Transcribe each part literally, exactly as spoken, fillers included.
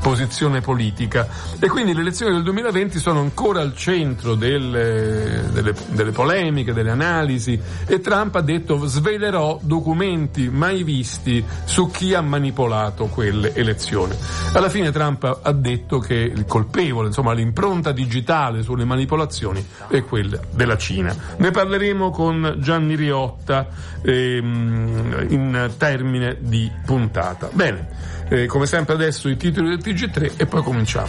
posizione politica, e quindi le elezioni del duemilaventi sono ancora al centro delle, delle, delle polemiche, delle analisi, e Trump ha detto: svelerò documenti mai visti su chi ha manipolato quelle elezioni. Alla fine Trump ha detto che il colpevole, insomma l'impronta digitale sulle manipolazioni, è quella della Cina. Ne parleremo con Gianni Riotta ehm, in termine di puntata. Bene. Eh, come sempre adesso i titoli del T G tre e poi cominciamo.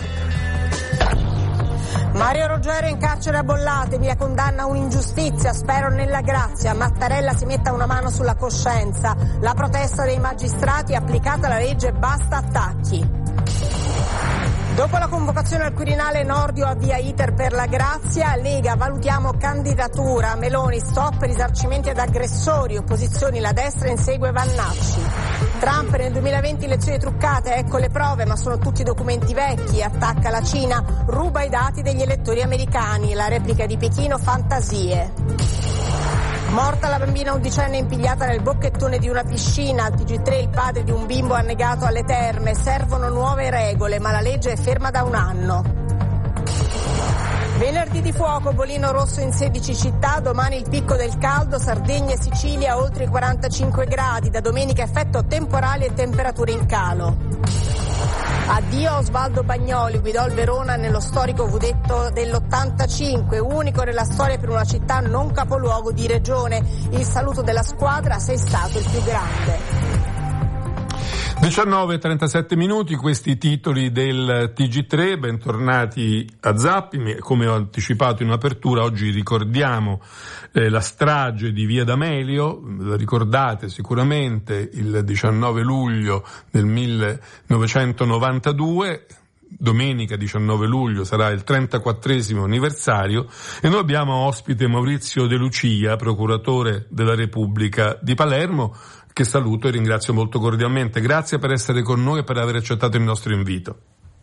Mario Roggero in carcere a Bollate, mia condanna un'ingiustizia, spero nella grazia, Mattarella si metta una mano sulla coscienza, la protesta dei magistrati, applicata la legge basta attacchi. Dopo la convocazione al Quirinale, Nordio avvia iter per la grazia, Lega valutiamo candidatura, Meloni stop risarcimenti ad aggressori, opposizioni la destra insegue Vannacci. Trump nel duemilaventi elezioni truccate, ecco le prove ma sono tutti documenti vecchi, attacca la Cina, ruba i dati degli elettori americani, la replica di Pechino fantasie. Morta la bambina undicenne impigliata nel bocchettone di una piscina, al T G tre il padre di un bimbo annegato alle terme, servono nuove regole ma la legge è ferma da un anno. Venerdì di fuoco, bollino rosso in sedici città, domani il picco del caldo, Sardegna e Sicilia oltre i quarantacinque gradi, da domenica effetto temporali e temperature in calo. Addio Osvaldo Bagnoli, guidò il Verona nello storico Vudetto dell'ottantacinque, unico nella storia per una città non capoluogo di regione. Il saluto della squadra, sei stato il più grande. diciannove e trentasette minuti, questi titoli del T G tre, bentornati a Zapping. Come ho anticipato in apertura, oggi ricordiamo eh, la strage di Via D'Amelio, la ricordate sicuramente, il diciannove luglio del millenovecentonovantadue, domenica diciannove luglio sarà il trentaquattresimo anniversario, e noi abbiamo ospite Maurizio De Lucia, procuratore della Repubblica di Palermo, che saluto e ringrazio molto cordialmente. Grazie per essere con noi e per aver accettato il nostro invito.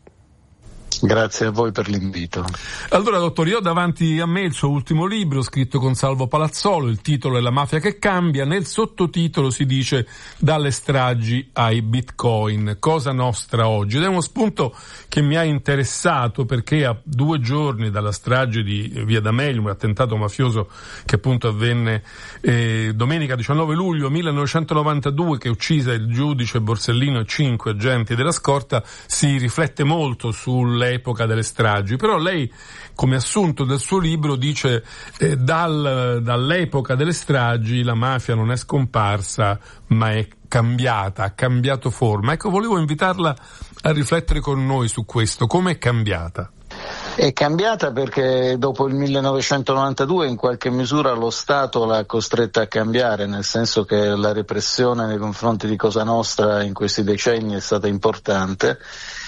Grazie a voi per l'invito. Allora, dottore, io ho davanti a me il suo ultimo libro, scritto con Salvo Palazzolo, il titolo è La mafia che cambia, nel sottotitolo si dice Dalle stragi ai bitcoin, Cosa Nostra oggi, ed è uno spunto che mi ha interessato perché a due giorni dalla strage di Via D'Amelio, un attentato mafioso che appunto avvenne eh, domenica diciannove luglio millenovecentonovantadue, che uccise il giudice Borsellino e cinque agenti della scorta, si riflette molto sulle epoca delle stragi. Però lei, come assunto del suo libro, dice eh, dal, dall'epoca delle stragi la mafia non è scomparsa ma è cambiata, ha cambiato forma. Ecco, volevo invitarla a riflettere con noi su questo. Come è cambiata? È cambiata perché dopo il millenovecentonovantadue in qualche misura lo Stato l'ha costretta a cambiare, nel senso che la repressione nei confronti di Cosa Nostra in questi decenni è stata importante.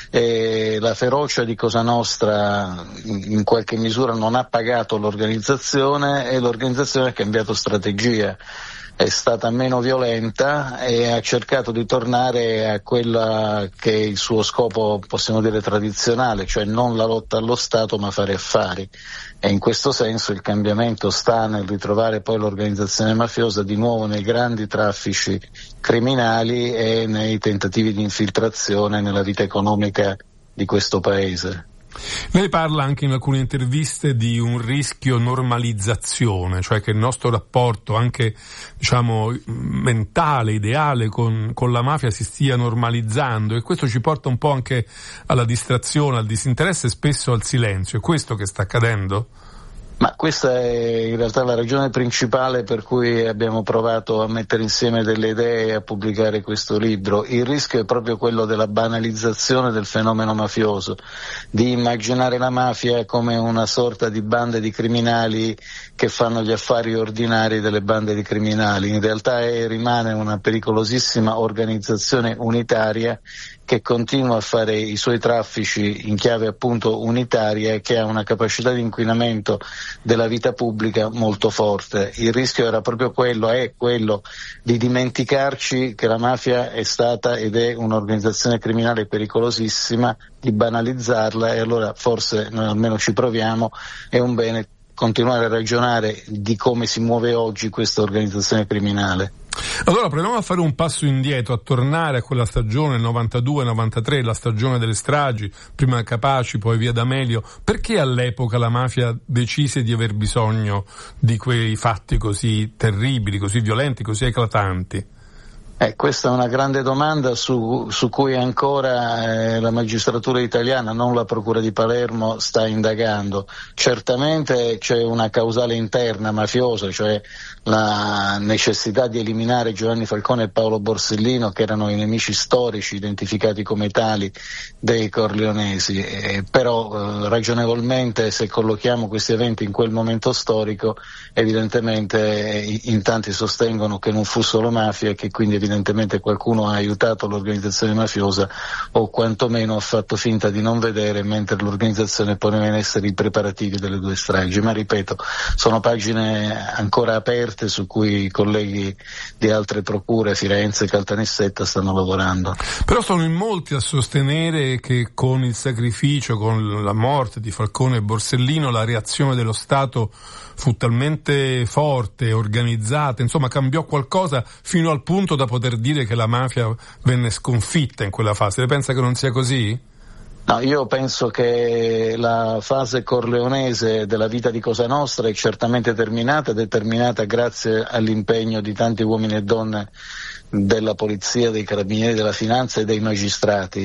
E la ferocia di Cosa Nostra in qualche misura non ha pagato l'organizzazione e l'organizzazione ha cambiato strategia, è stata meno violenta e ha cercato di tornare a quella che è il suo scopo, possiamo dire, tradizionale, cioè non la lotta allo Stato ma fare affari. E in questo senso il cambiamento sta nel ritrovare poi l'organizzazione mafiosa di nuovo nei grandi traffici criminali e nei tentativi di infiltrazione nella vita economica di questo paese. Lei parla anche in alcune interviste di un rischio normalizzazione, cioè che il nostro rapporto anche, diciamo, mentale, ideale con, con la mafia si stia normalizzando, e questo ci porta un po' anche alla distrazione, al disinteresse e spesso al silenzio. È questo che sta accadendo? Ma questa è in realtà la ragione principale per cui abbiamo provato a mettere insieme delle idee e a pubblicare questo libro. Il rischio è proprio quello della banalizzazione del fenomeno mafioso, di immaginare la mafia come una sorta di bande di criminali che fanno gli affari ordinari delle bande di criminali. In realtà è, rimane una pericolosissima organizzazione unitaria che continua a fare i suoi traffici in chiave appunto unitaria e che ha una capacità di inquinamento della vita pubblica molto forte. Il rischio era proprio quello, è quello di dimenticarci che la mafia è stata ed è un'organizzazione criminale pericolosissima, di banalizzarla, e allora forse noi almeno ci proviamo, è un bene continuare a ragionare di come si muove oggi questa organizzazione criminale. Allora proviamo a fare un passo indietro, a tornare a quella stagione novantadue novantatré, la stagione delle stragi, prima Capaci, poi via D'Amelio. Perché all'epoca la mafia decise di aver bisogno di quei fatti così terribili, così violenti, così eclatanti? Eh, questa è una grande domanda su, su cui ancora eh, la magistratura italiana, non la Procura di Palermo, sta indagando. Certamente c'è una causale interna mafiosa, cioè la necessità di eliminare Giovanni Falcone e Paolo Borsellino, che erano i nemici storici identificati come tali dei Corleonesi, eh, però eh, ragionevolmente, se collochiamo questi eventi in quel momento storico, evidentemente eh, in tanti sostengono che non fu solo mafia e che quindi evidentemente qualcuno ha aiutato l'organizzazione mafiosa o quantomeno ha fatto finta di non vedere mentre l'organizzazione poneva in essere i preparativi delle due stragi. Ma ripeto, sono pagine ancora aperte su cui i colleghi di altre procure, Firenze e Caltanissetta, stanno lavorando. Però sono in molti a sostenere che con il sacrificio, con la morte di Falcone e Borsellino, la reazione dello Stato fu talmente forte, organizzata, insomma cambiò qualcosa fino al punto da poter dire che la mafia venne sconfitta in quella fase. Lei pensa che non sia così? No, io penso che la fase corleonese della vita di Cosa Nostra è certamente terminata, ed è terminata grazie all'impegno di tanti uomini e donne della polizia, dei carabinieri, della finanza e dei magistrati.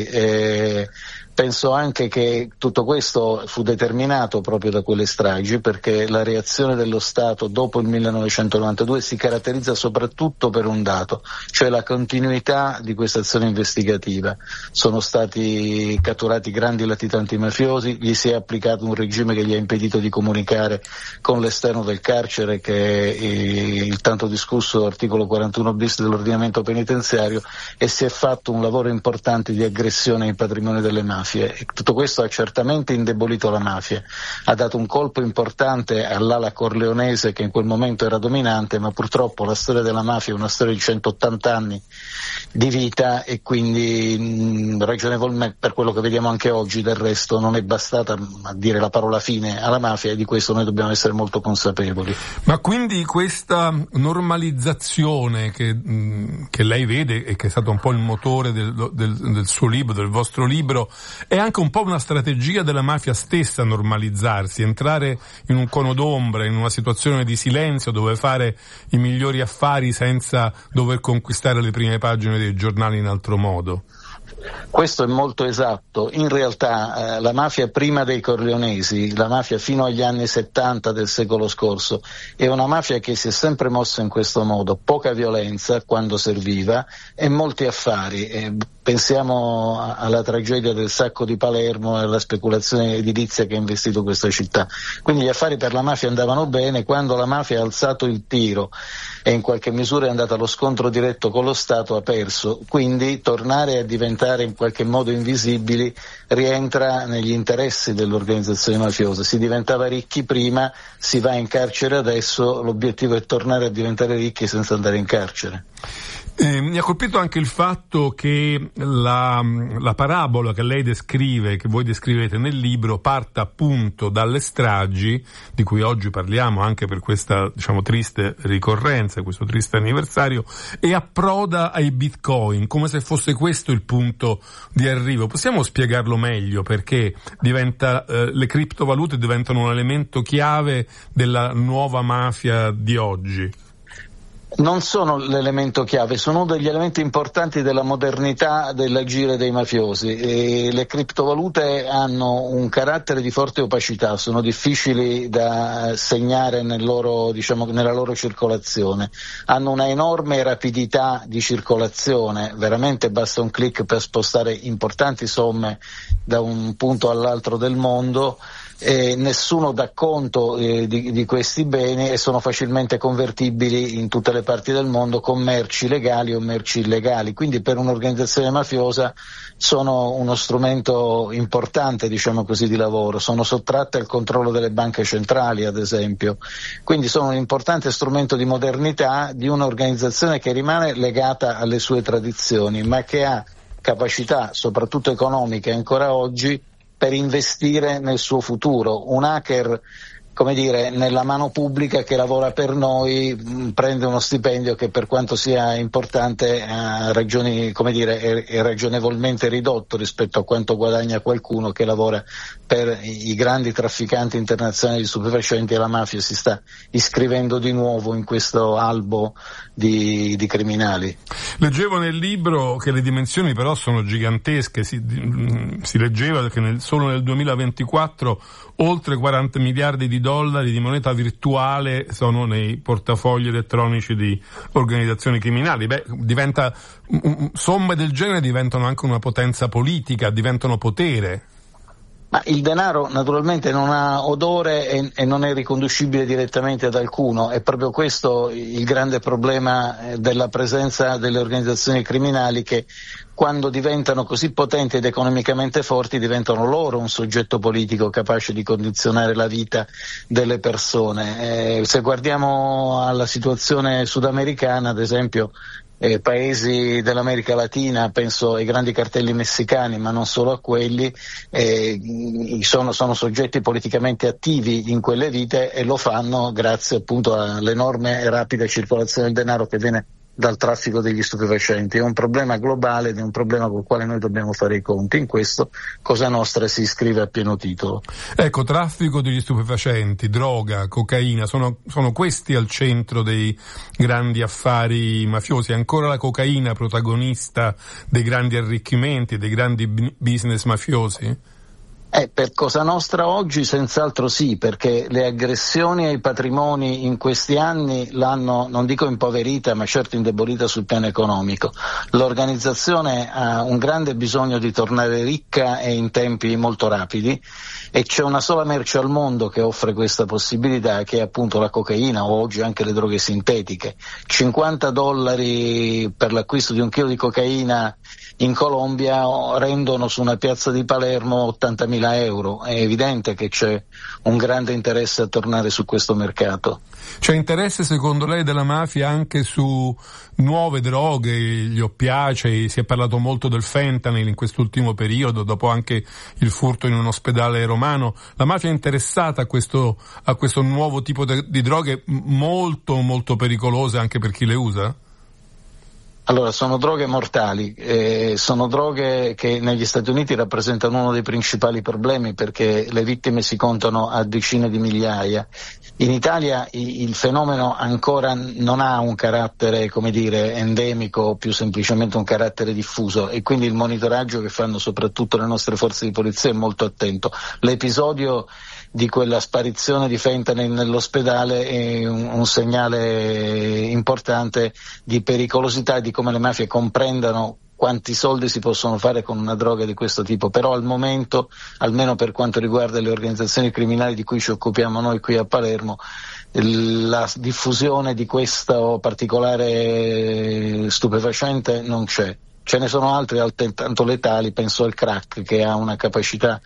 E penso anche che tutto questo fu determinato proprio da quelle stragi, perché la reazione dello Stato dopo il millenovecentonovantadue si caratterizza soprattutto per un dato, cioè la continuità di questa azione investigativa. Sono stati catturati grandi latitanti mafiosi, gli si è applicato un regime che gli ha impedito di comunicare con l'esterno del carcere, che è il tanto discusso articolo quarantuno bis dell'ordinamento penitenziario, e si è fatto un lavoro importante di aggressione ai patrimoni delle mafie. E tutto questo ha certamente indebolito la mafia, ha dato un colpo importante all'ala corleonese che in quel momento era dominante, ma purtroppo la storia della mafia è una storia di centottanta anni di vita, e quindi mh, ragionevolmente, per quello che vediamo anche oggi, del resto non è bastata a dire la parola fine alla mafia, e di questo noi dobbiamo essere molto consapevoli. Ma quindi questa normalizzazione che, mh, che lei vede e che è stato un po' il motore del, del, del suo libro, del vostro libro, è anche un po' una strategia della mafia stessa normalizzarsi, entrare in un cono d'ombra, in una situazione di silenzio dove fare i migliori affari senza dover conquistare le prime pagine dei giornali in altro modo. Questo è molto esatto. In realtà eh, la mafia prima dei Corleonesi, la mafia fino agli anni settanta del secolo scorso, è una mafia che si è sempre mossa in questo modo: poca violenza quando serviva e molti affari. Eh, pensiamo a, alla tragedia del sacco di Palermo e alla speculazione edilizia che ha investito questa città. Quindi gli affari per la mafia andavano bene. Quando la mafia ha alzato il tiro e in qualche misura è andata allo scontro diretto con lo Stato, ha perso. Quindi tornare a diventare in qualche modo invisibili rientra negli interessi dell'organizzazione mafiosa. Si diventava ricchi prima, si va in carcere adesso, l'obiettivo è tornare a diventare ricchi senza andare in carcere. Eh, mi ha colpito anche il fatto che la, la parabola che lei descrive, che voi descrivete nel libro, parta appunto dalle stragi, di cui oggi parliamo anche per questa, diciamo, triste ricorrenza, questo triste anniversario, e approda ai bitcoin, come se fosse questo il punto di arrivo. Possiamo spiegarlo meglio, perché diventa, eh, le criptovalute diventano un elemento chiave della nuova mafia di oggi? Non sono l'elemento chiave, sono uno degli elementi importanti della modernità dell'agire dei mafiosi. E le criptovalute hanno un carattere di forte opacità, sono difficili da segnare nel loro, diciamo, nella loro circolazione, hanno una enorme rapidità di circolazione, veramente basta un click per spostare importanti somme da un punto all'altro del mondo. E nessuno dà conto eh, di, di questi beni, e sono facilmente convertibili in tutte le parti del mondo con merci legali o merci illegali. Quindi per un'organizzazione mafiosa sono uno strumento importante, diciamo così, di lavoro. Sono sottratte al controllo delle banche centrali, ad esempio. Quindi sono un importante strumento di modernità di un'organizzazione che rimane legata alle sue tradizioni, ma che ha capacità, soprattutto economiche, ancora oggi, per investire nel suo futuro. Un hacker come dire, nella mano pubblica che lavora per noi, mh, prende uno stipendio che per quanto sia importante ha ragioni, come dire, è, è ragionevolmente ridotto rispetto a quanto guadagna qualcuno che lavora per i, i grandi trafficanti internazionali di stupefacenti, e la mafia si sta iscrivendo di nuovo in questo albo di, di criminali. Leggevo nel libro che le dimensioni però sono gigantesche, si, si leggeva che nel, solo nel duemilaventiquattro oltre quaranta miliardi di dollari di moneta virtuale sono nei portafogli elettronici di organizzazioni criminali. Beh, diventa, somme del genere diventano anche una potenza politica, diventano potere. Ma il denaro naturalmente non ha odore e, e non è riconducibile direttamente ad alcuno, è proprio questo il grande problema della presenza delle organizzazioni criminali, che quando diventano così potenti ed economicamente forti diventano loro un soggetto politico capace di condizionare la vita delle persone. Eh, se guardiamo alla situazione sudamericana, ad esempio, Eh, paesi dell'America Latina, penso ai grandi cartelli messicani, ma non solo a quelli, eh, sono, sono soggetti politicamente attivi in quelle vite, e lo fanno grazie appunto all'enorme e rapida circolazione del denaro che viene dal traffico degli stupefacenti. È un problema globale ed è un problema con il quale noi dobbiamo fare i conti. In questo Cosa Nostra si iscrive a pieno titolo. Ecco, traffico degli stupefacenti, droga, cocaina, sono, sono questi al centro dei grandi affari mafiosi. Ancora la cocaina protagonista dei grandi arricchimenti, dei grandi business mafiosi? Eh, per Cosa Nostra oggi senz'altro sì, perché le aggressioni ai patrimoni in questi anni l'hanno, non dico impoverita, ma certo indebolita sul piano economico. L'organizzazione ha un grande bisogno di tornare ricca e in tempi molto rapidi, e c'è una sola merce al mondo che offre questa possibilità, che è appunto la cocaina, o oggi anche le droghe sintetiche. cinquanta dollari per l'acquisto di un chilo di cocaina in Colombia rendono su una piazza di Palermo ottantamila euro. È evidente che c'è un grande interesse a tornare su questo mercato. C'è interesse secondo lei della mafia anche su nuove droghe, gli oppiacei? Si è parlato molto del fentanyl in quest'ultimo periodo, dopo anche il furto in un ospedale romano. La mafia è interessata a questo, a questo nuovo tipo de, di droghe molto molto pericolose anche per chi le usa? Allora, sono droghe mortali, eh, sono droghe che negli Stati Uniti rappresentano uno dei principali problemi, perché le vittime si contano a decine di migliaia. In Italia i, il fenomeno ancora non ha un carattere, come dire, endemico, o più semplicemente un carattere diffuso, e quindi il monitoraggio che fanno soprattutto le nostre forze di polizia è molto attento. L'episodio di quella sparizione di fentanyl nell'ospedale è un, un segnale importante di pericolosità, di come le mafie comprendano quanti soldi si possono fare con una droga di questo tipo. Però al momento, almeno per quanto riguarda le organizzazioni criminali di cui ci occupiamo noi qui a Palermo, la diffusione di questo particolare stupefacente non c'è. Ce ne sono altri altrettanto letali, penso al crack, che ha una capacità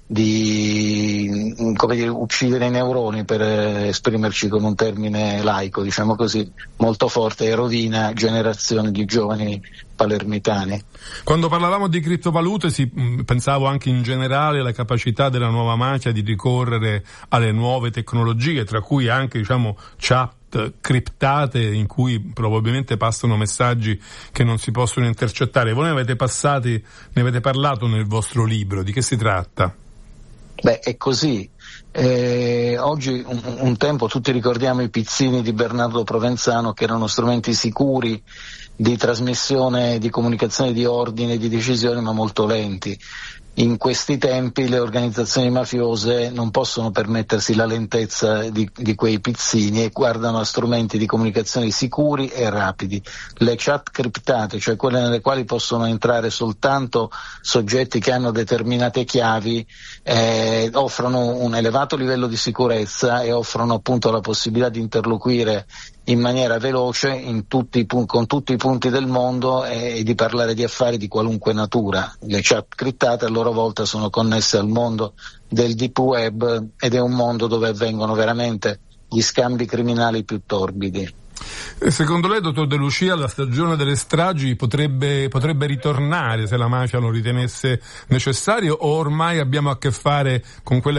di, come dire, uccidere i neuroni, per esprimerci con un termine laico, diciamo così, molto forte, e rovina generazioni di giovani palermitani. Quando parlavamo di criptovalute si, mh, pensavo anche in generale alla capacità della nuova mafia di ricorrere alle nuove tecnologie, tra cui anche, diciamo, chat criptate in cui probabilmente passano messaggi che non si possono intercettare. Voi ne avete passati, ne avete parlato nel vostro libro, di che si tratta? Beh, è così. Eh, oggi un, un tempo tutti ricordiamo i pizzini di Bernardo Provenzano, che erano strumenti sicuri di trasmissione, di comunicazione di ordine, di decisioni, ma molto lenti. In questi tempi le organizzazioni mafiose non possono permettersi la lentezza di, di quei pizzini, e guardano a strumenti di comunicazione sicuri e rapidi. Le chat criptate, cioè quelle nelle quali possono entrare soltanto soggetti che hanno determinate chiavi, eh, offrono un elevato livello di sicurezza e offrono appunto la possibilità di interloquire in maniera veloce in tutti, con tutti i punti del mondo, e di parlare di affari di qualunque natura. Le chat criptate a loro volta sono connesse al mondo del deep web, ed è un mondo dove avvengono veramente gli scambi criminali più torbidi. Secondo lei, dottor De Lucia, la stagione delle stragi potrebbe, potrebbe ritornare se la mafia lo ritenesse necessario, o ormai abbiamo a che fare con quella che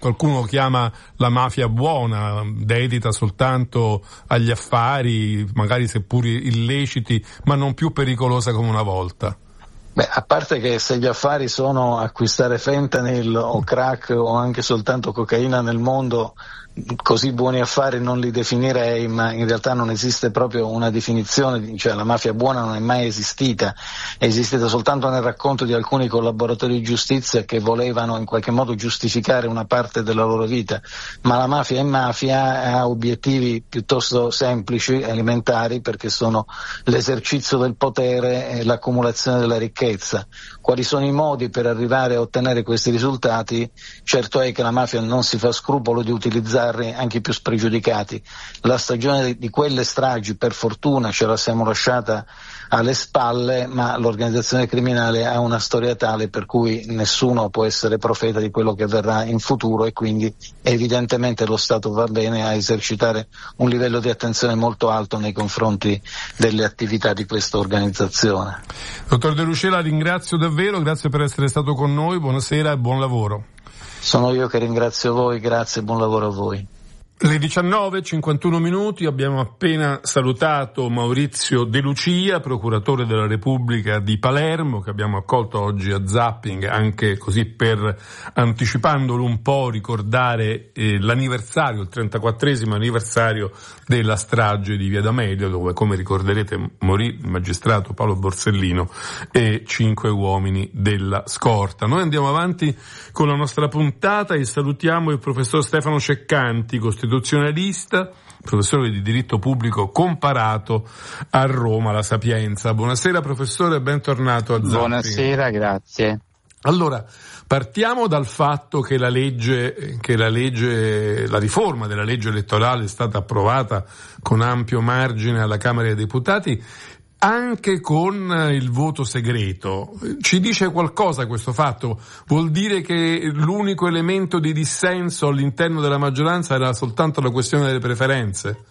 qualcuno chiama la mafia buona, dedita soltanto agli affari, magari seppur illeciti, ma non più pericolosa come una volta. Beh, a parte che se gli affari sono acquistare fentanyl o crack o anche soltanto cocaina nel mondo, così buoni affari non li definirei, ma in realtà non esiste proprio una definizione, cioè la mafia buona non è mai esistita, è esistita soltanto nel racconto di alcuni collaboratori di giustizia che volevano in qualche modo giustificare una parte della loro vita, ma la mafia è mafia, ha obiettivi piuttosto semplici, elementari, perché sono l'esercizio del potere e l'accumulazione della ricchezza. Quali sono i modi per arrivare a ottenere questi risultati? Certo è che la mafia non si fa scrupolo di utilizzare anche i più spregiudicati. La stagione di quelle stragi per fortuna ce la siamo lasciata alle spalle, ma l'organizzazione criminale ha una storia tale per cui nessuno può essere profeta di quello che avverrà in futuro, e quindi evidentemente lo Stato va bene a esercitare un livello di attenzione molto alto nei confronti delle attività di questa organizzazione. Dottor De Lucia, la ringrazio davvero, grazie per essere stato con noi, buonasera e buon lavoro. Sono io che ringrazio voi, grazie e buon lavoro a voi. Le diciannove e cinquantuno minuti, abbiamo appena salutato Maurizio De Lucia, procuratore della Repubblica di Palermo, che abbiamo accolto oggi a Zapping, anche così per, anticipandolo un po', ricordare eh, l'anniversario, il trentaquattresimo anniversario della strage di Via D'Amelio, dove, come ricorderete, morì il magistrato Paolo Borsellino e cinque uomini della scorta. Noi andiamo avanti con la nostra puntata e salutiamo il professor Stefano Ceccanti, costituzionalista, professore di diritto pubblico comparato a Roma La Sapienza. Buonasera professore, bentornato a Zapping. Buonasera, grazie. Allora, partiamo dal fatto che la legge, che la legge, la riforma della legge elettorale è stata approvata con ampio margine alla Camera dei Deputati, anche con il voto segreto. Ci dice qualcosa questo fatto? Vuol dire che l'unico elemento di dissenso all'interno della maggioranza era soltanto la questione delle preferenze?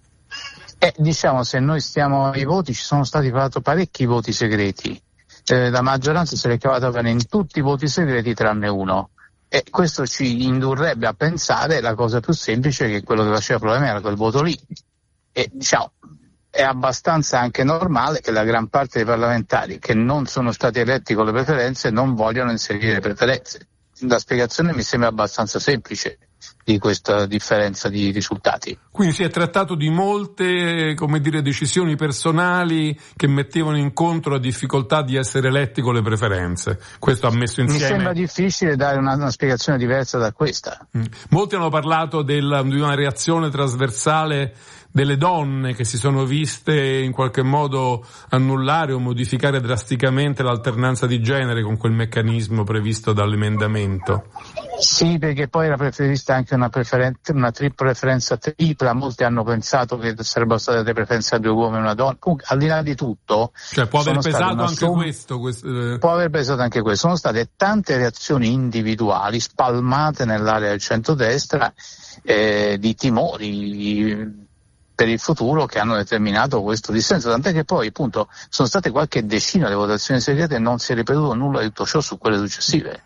Eh, diciamo, se noi stiamo ai voti, ci sono stati fatto parecchi voti segreti. Eh, la maggioranza se l'è cavata bene in tutti i voti segreti tranne uno. E questo ci indurrebbe a pensare la cosa più semplice, che quello che faceva problema era quel voto lì. E diciamo, è abbastanza anche normale che la gran parte dei parlamentari che non sono stati eletti con le preferenze non vogliono inserire le preferenze. La spiegazione mi sembra abbastanza semplice di questa differenza di risultati. Quindi si è trattato di molte, come dire, decisioni personali che mettevano incontro la difficoltà di essere eletti con le preferenze. Questo ha messo insieme. Mi sembra difficile dare una, una spiegazione diversa da questa. Mm. Molti hanno parlato del, di una reazione trasversale delle donne che si sono viste in qualche modo annullare o modificare drasticamente l'alternanza di genere con quel meccanismo previsto dall'emendamento. Sì, perché poi era prevista anche una preferenza, una tri- preferenza tripla. Molti hanno pensato che sarebbero state delle preferenze a due uomini e una donna. Comunque, al di là di tutto, cioè può aver pesato anche som- questo, questo eh. può aver pesato anche questo. Sono state tante reazioni individuali spalmate nell'area del centrodestra, eh, di timori per il futuro che hanno determinato questo dissenso, tant'è che poi appunto sono state qualche decina di votazioni segrete e non si è ripetuto nulla di tutto ciò su quelle successive.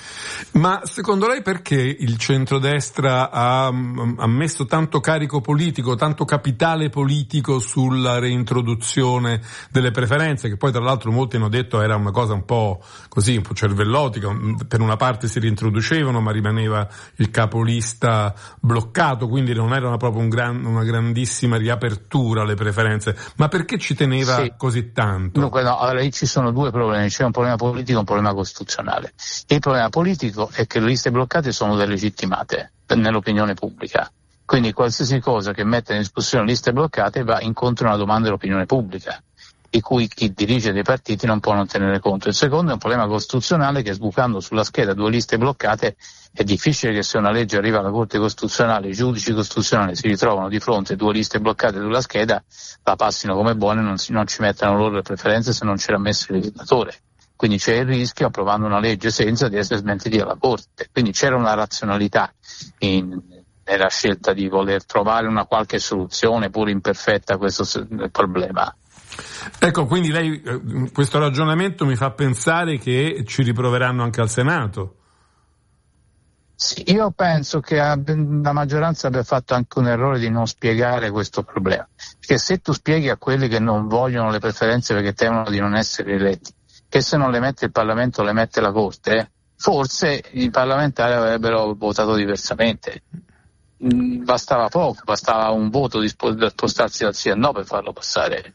Ma secondo lei perché il centrodestra ha, ha messo tanto carico politico, tanto capitale politico sulla reintroduzione delle preferenze, che poi tra l'altro molti hanno detto era una cosa un po' così, un po' cervellotica, per una parte si reintroducevano ma rimaneva il capolista bloccato, quindi non era proprio un gran, una grandissima riapertura alle preferenze, ma perché ci teneva sì. così tanto? Dunque no, allora lì ci sono due problemi, c'è un problema politico e un problema costituzionale. Il problema politico è che le liste bloccate sono delegittimate nell'opinione pubblica, quindi qualsiasi cosa che mette in discussione liste bloccate va incontro a una domanda dell'opinione pubblica, di cui chi dirige dei partiti non può non tenere conto. Il secondo è un problema costituzionale, che sbucando sulla scheda due liste bloccate è difficile che, se una legge arriva alla Corte Costituzionale, i giudici costituzionali si ritrovano di fronte a due liste bloccate sulla scheda, la passino come buone e non, non ci mettano loro le preferenze se non c'era messo il legislatore. Quindi c'è il rischio, approvando una legge senza, di essere smentiti dalla Corte. Quindi c'era una razionalità in, nella scelta di voler trovare una qualche soluzione, pur imperfetta, a questo problema. Ecco, quindi lei, questo ragionamento mi fa pensare che ci riproveranno anche al Senato. Sì, io penso che la maggioranza abbia fatto anche un errore di non spiegare questo problema, perché se tu spieghi a quelli che non vogliono le preferenze perché temono di non essere eletti, che se non le mette il Parlamento le mette la Corte, forse i parlamentari avrebbero votato diversamente. Bastava poco, bastava un voto di spostarsi dal sì al no per farlo passare.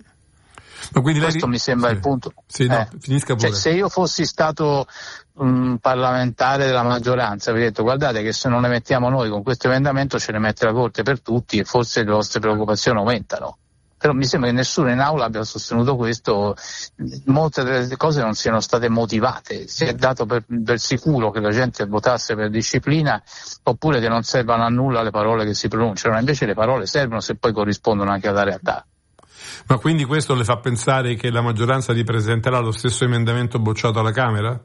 Ma quindi questo lei... mi sembra sì. il punto. Sì, no, eh. finisca pure. Cioè, se io fossi stato un parlamentare della maggioranza, avrei detto guardate che se non le mettiamo noi con questo emendamento ce ne mette la Corte per tutti e forse le vostre preoccupazioni aumentano. Però mi sembra che nessuno in aula abbia sostenuto questo, molte delle cose non siano state motivate, si è dato per, per sicuro che la gente votasse per disciplina oppure che non servano a nulla le parole che si pronunciano, invece le parole servono se poi corrispondono anche alla realtà. Ma quindi questo le fa pensare che la maggioranza ripresenterà lo stesso emendamento bocciato alla Camera?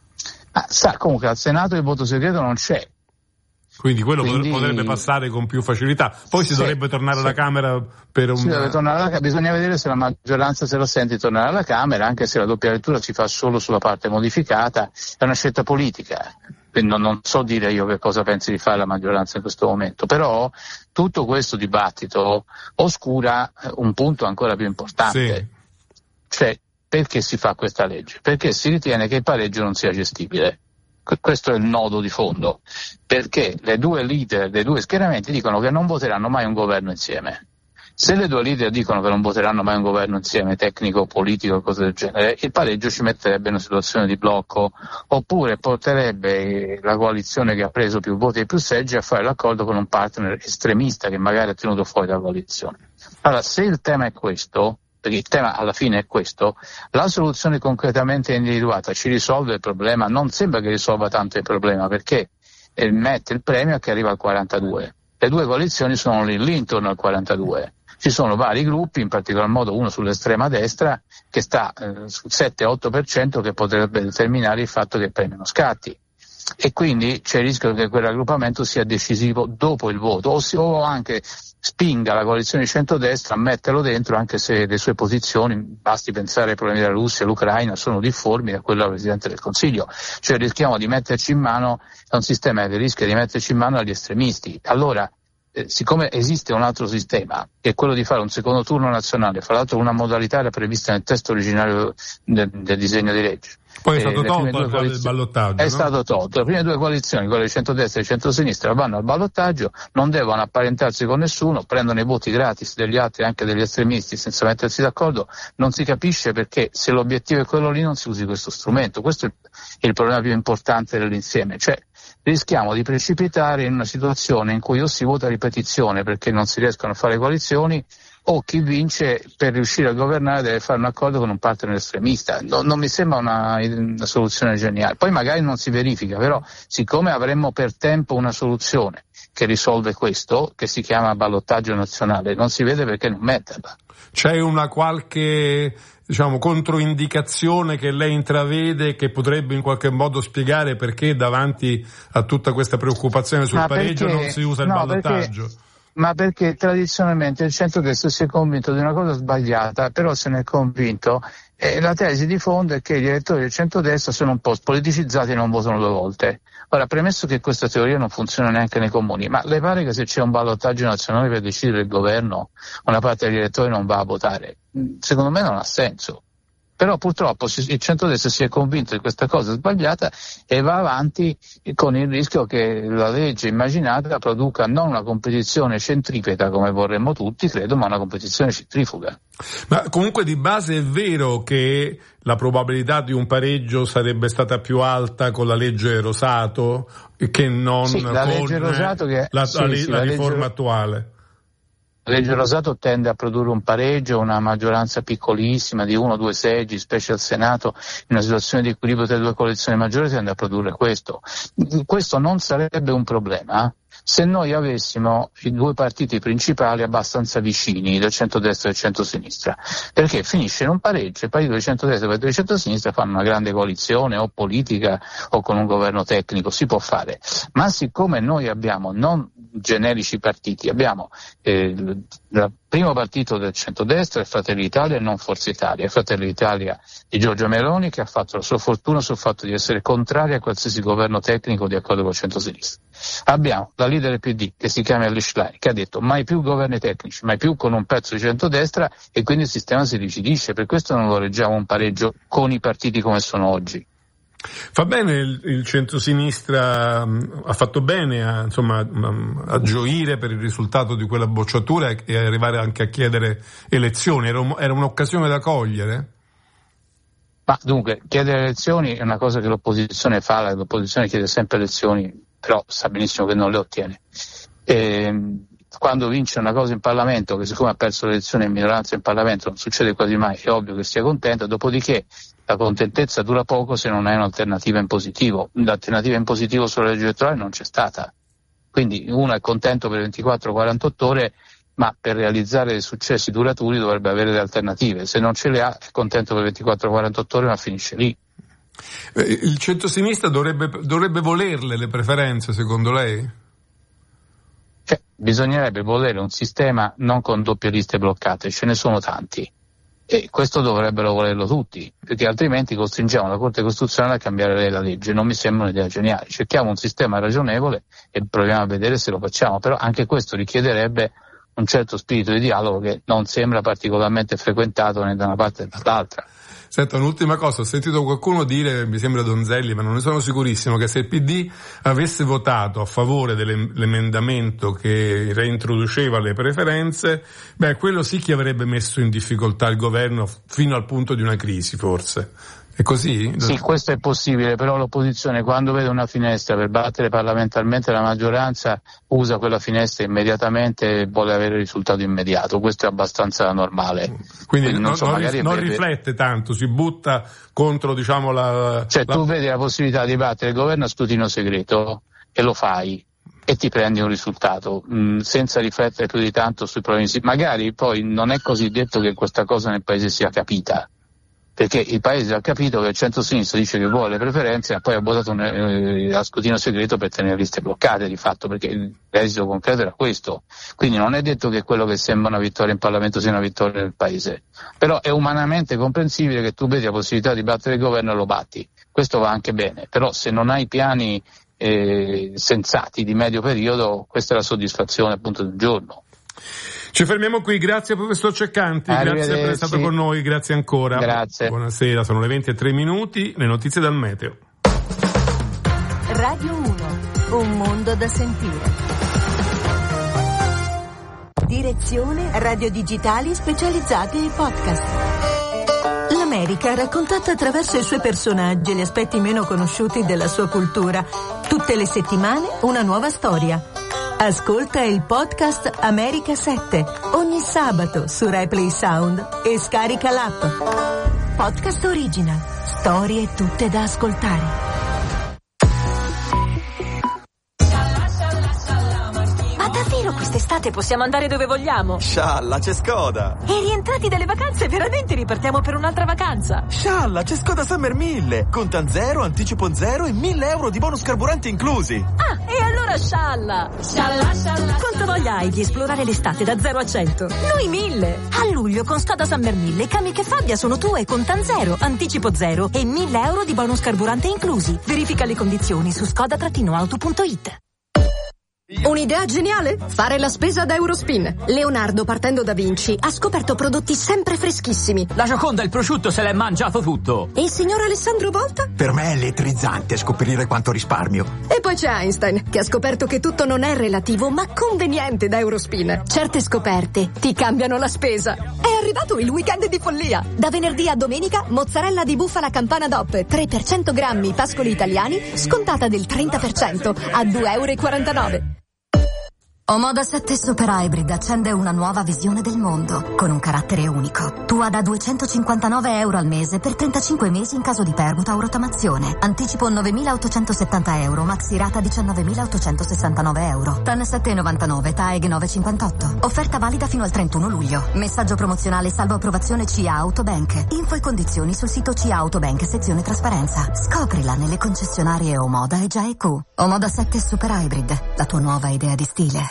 Ah, sa, comunque al Senato il voto segreto non c'è. Quindi quello Quindi... potrebbe passare con più facilità. Poi si sì, dovrebbe tornare sì. alla Camera per un... Si deve tornare alla... Bisogna vedere se la maggioranza se lo sente di tornare alla Camera, anche se la doppia lettura si fa solo sulla parte modificata, è una scelta politica. Quindi non, non so dire io che cosa pensi di fare la maggioranza in questo momento, però tutto questo dibattito oscura un punto ancora più importante. Sì. Cioè, perché si fa questa legge? Perché si ritiene che il pareggio non sia gestibile. Questo è il nodo di fondo, perché le due leader dei due schieramenti dicono che non voteranno mai un governo insieme. Se le due leader dicono che non voteranno mai un governo insieme, tecnico, politico o cose del genere, il pareggio ci metterebbe in una situazione di blocco, oppure porterebbe la coalizione che ha preso più voti e più seggi a fare l'accordo con un partner estremista che magari ha tenuto fuori dalla coalizione. Allora, se il tema è questo, perché il tema alla fine è questo, la soluzione concretamente individuata ci risolve il problema, non sembra che risolva tanto il problema, perché eh, mette il premio che arriva al quarantadue. Le due coalizioni sono lì, lì intorno al quarantadue. Ci sono vari gruppi, in particolar modo uno sull'estrema destra, che sta eh, sul sette otto per cento, che potrebbe determinare il fatto che il premio non scatti. E quindi c'è il rischio che quel raggruppamento sia decisivo dopo il voto, o, si, o anche spinga la coalizione di centrodestra a metterlo dentro, anche se le sue posizioni, basti pensare ai problemi della Russia e l'Ucraina, sono difformi da quello del Presidente del Consiglio. Cioè rischiamo di metterci in mano a un sistema che rischia di metterci in mano agli estremisti. Allora, eh, siccome esiste un altro sistema, che è quello di fare un secondo turno nazionale, fra l'altro una modalità era prevista nel testo originario del, del disegno di legge. Poi è stato tolto il ballottaggio. È no? stato tolto. Le prime due coalizioni, quelle di centrodestra e di centrosinistra, vanno al ballottaggio, non devono apparentarsi con nessuno, prendono i voti gratis degli altri, anche degli estremisti, senza mettersi d'accordo. Non si capisce perché, se l'obiettivo è quello lì, non si usi questo strumento. Questo è il problema più importante dell'insieme. Cioè, rischiamo di precipitare in una situazione in cui o si vota a ripetizione perché non si riescono a fare coalizioni, o chi vince per riuscire a governare deve fare un accordo con un partner estremista. No, non mi sembra una, una soluzione geniale. Poi magari non si verifica, però siccome avremmo per tempo una soluzione che risolve questo, che si chiama ballottaggio nazionale, non si vede perché non metterla. C'è una qualche, diciamo, controindicazione che lei intravede che potrebbe in qualche modo spiegare perché davanti a tutta questa preoccupazione sul Ma pareggio perché, non si usa il no, ballottaggio? Perché... Ma perché tradizionalmente il centrodestra si è convinto di una cosa sbagliata, però se ne è convinto, e la tesi di fondo è che gli elettori del centrodestra sono un po' spoliticizzati e non votano due volte. Ora, premesso che questa teoria non funziona neanche nei comuni, ma le pare che se c'è un ballottaggio nazionale per decidere il governo, una parte degli elettori non va a votare? Secondo me non ha senso. Però purtroppo il centrodestra si è convinto di questa cosa sbagliata e va avanti con il rischio che la legge immaginata produca non una competizione centripeta come vorremmo tutti, credo, ma una competizione centrifuga. Ma comunque di base è vero che la probabilità di un pareggio sarebbe stata più alta con la legge Rosato che non sì, la con legge Rosato che, la, sì, la, sì, la la riforma legge... attuale. La legge Rosato tende a produrre un pareggio, una maggioranza piccolissima di uno o due seggi, specie al Senato, in una situazione di equilibrio tra le due coalizioni maggiori tende a produrre questo. Questo non sarebbe un problema se noi avessimo i due partiti principali abbastanza vicini, del centrodestra e del centrosinistra, perché finisce in un pareggio, il partito del centrodestra e il partito del centrosinistra fanno una grande coalizione o politica o con un governo tecnico, si può fare, ma siccome noi abbiamo non generici partiti. Abbiamo eh, il primo partito del centrodestra è Fratelli d'Italia e non Forza Italia. Fratelli d'Italia di Giorgia Meloni, che ha fatto la sua fortuna sul fatto di essere contraria a qualsiasi governo tecnico di accordo con il centro-sinistra. Abbiamo la leader del P D, che si chiama Lish Schlein, che ha detto mai più governi tecnici, mai più con un pezzo di centrodestra, e quindi il sistema si rigidisce. Per questo non lo reggiamo un pareggio con i partiti come sono oggi. Fa bene il, il centrosinistra, um, ha fatto bene a, insomma, um, a gioire per il risultato di quella bocciatura e, e arrivare anche a chiedere elezioni. Era, un, era un'occasione da cogliere? Ma dunque, chiedere elezioni è una cosa che l'opposizione fa, l'opposizione chiede sempre elezioni, però sa benissimo che non le ottiene. E, quando vince una cosa in Parlamento, che siccome ha perso le elezioni in minoranza in Parlamento non succede quasi mai, è ovvio che sia contento, dopodiché la contentezza dura poco se non hai un'alternativa in positivo. L'alternativa in positivo sulla legge elettorale non c'è stata, quindi uno è contento per ventiquattro quarantotto ore, ma per realizzare dei successi duraturi dovrebbe avere le alternative. Se non ce le ha è contento per ventiquattro quarantotto ore, ma finisce lì. Il centrosinistra dovrebbe, dovrebbe volerle le preferenze, secondo lei? Cioè, bisognerebbe volere un sistema non con doppie liste bloccate, ce ne sono tanti. E questo dovrebbero volerlo tutti, perché altrimenti costringiamo la Corte Costituzionale a cambiare la legge. Non mi sembra un'idea geniale. Cerchiamo un sistema ragionevole e proviamo a vedere se lo facciamo, però anche questo richiederebbe un certo spirito di dialogo che non sembra particolarmente frequentato né da una parte né dall'altra. Senta, un'ultima cosa, ho sentito qualcuno dire, mi sembra Donzelli, ma non ne sono sicurissimo, che se il P D avesse votato a favore dell'emendamento che reintroduceva le preferenze, beh, quello sì che avrebbe messo in difficoltà il governo fino al punto di una crisi, forse. È così? Sì, questo è possibile, però l'opposizione quando vede una finestra per battere parlamentarmente la maggioranza usa quella finestra immediatamente e vuole avere il risultato immediato. Questo è abbastanza normale. Quindi, Quindi non, non, so, non, non riflette tanto, si butta contro, diciamo, la... Cioè la... tu vedi la possibilità di battere il governo a scrutinio segreto e lo fai e ti prendi un risultato mh, senza riflettere più di tanto sui problemi. Magari poi non è così detto che questa cosa nel paese sia capita, perché il paese ha capito che il centro-sinistra dice che vuole le preferenze, ma poi ha votato un, eh, a scrutinio segreto per tenere liste bloccate di fatto, perché l'esito concreto era questo. Quindi non è detto che quello che sembra una vittoria in Parlamento sia una vittoria nel paese, però è umanamente comprensibile che tu vedi la possibilità di battere il governo e lo batti. Questo va anche bene, però se non hai piani eh, sensati di medio periodo, questa è la soddisfazione appunto del giorno. Ci fermiamo qui, grazie professor Ceccanti, grazie per essere stato con noi, grazie ancora. Grazie. Buonasera, sono le venti e tre minuti, le notizie dal meteo. Radio uno, un mondo da sentire. Direzione Radio Digitali specializzate in podcast. L'America raccontata attraverso i suoi personaggi e gli aspetti meno conosciuti della sua cultura. Tutte le settimane una nuova storia. Ascolta il podcast America sette ogni sabato su Replay Sound e scarica l'app. Podcast Original. Storie tutte da ascoltare. Davvero quest'estate possiamo andare dove vogliamo? Scialla, c'è Skoda! E rientrati dalle vacanze veramente ripartiamo per un'altra vacanza? Scialla, c'è Skoda Summer mille! Contan zero, anticipo zero e mille euro di bonus carburante inclusi! Ah, e allora scialla! Scialla, scialla! Quanto voglia hai di esplorare l'estate da zero a cento? Noi mille! A luglio con Skoda Summer mille, Kamiq e Fabia sono tue con Contan zero, anticipo zero e mille euro di bonus carburante inclusi. Verifica le condizioni su skoda auto punto it. Un'idea geniale? Fare la spesa da Eurospin. Leonardo, partendo da Vinci, ha scoperto prodotti sempre freschissimi. La Gioconda, il prosciutto, se l'è mangiato tutto. E il signor Alessandro Volta? Per me è elettrizzante scoprire quanto risparmio. E poi c'è Einstein, che ha scoperto che tutto non è relativo, ma conveniente da Eurospin. Certe scoperte ti cambiano la spesa. È arrivato il weekend di follia. Da venerdì a domenica, mozzarella di bufala Campana D O P, tre per cento grammi pascoli italiani, scontata del trenta per cento, a due euro e quarantanove. Omoda sette Super Hybrid accende una nuova visione del mondo, con un carattere unico. Tua da duecentocinquantanove euro al mese per trentacinque mesi in caso di permuta o rottamazione. Anticipo novemilaottocentosettanta euro, maxi rata diciannovemilaottocentosessantanove euro. T A N sette virgola novantanove, T A E G nove virgola cinquantotto. Offerta valida fino al trentuno luglio. Messaggio promozionale salvo approvazione C A Autobank. Info e condizioni sul sito C A Autobank, sezione trasparenza. Scoprila nelle concessionarie Omoda e G A E Q. Omoda sette Super Hybrid, la tua nuova idea di stile.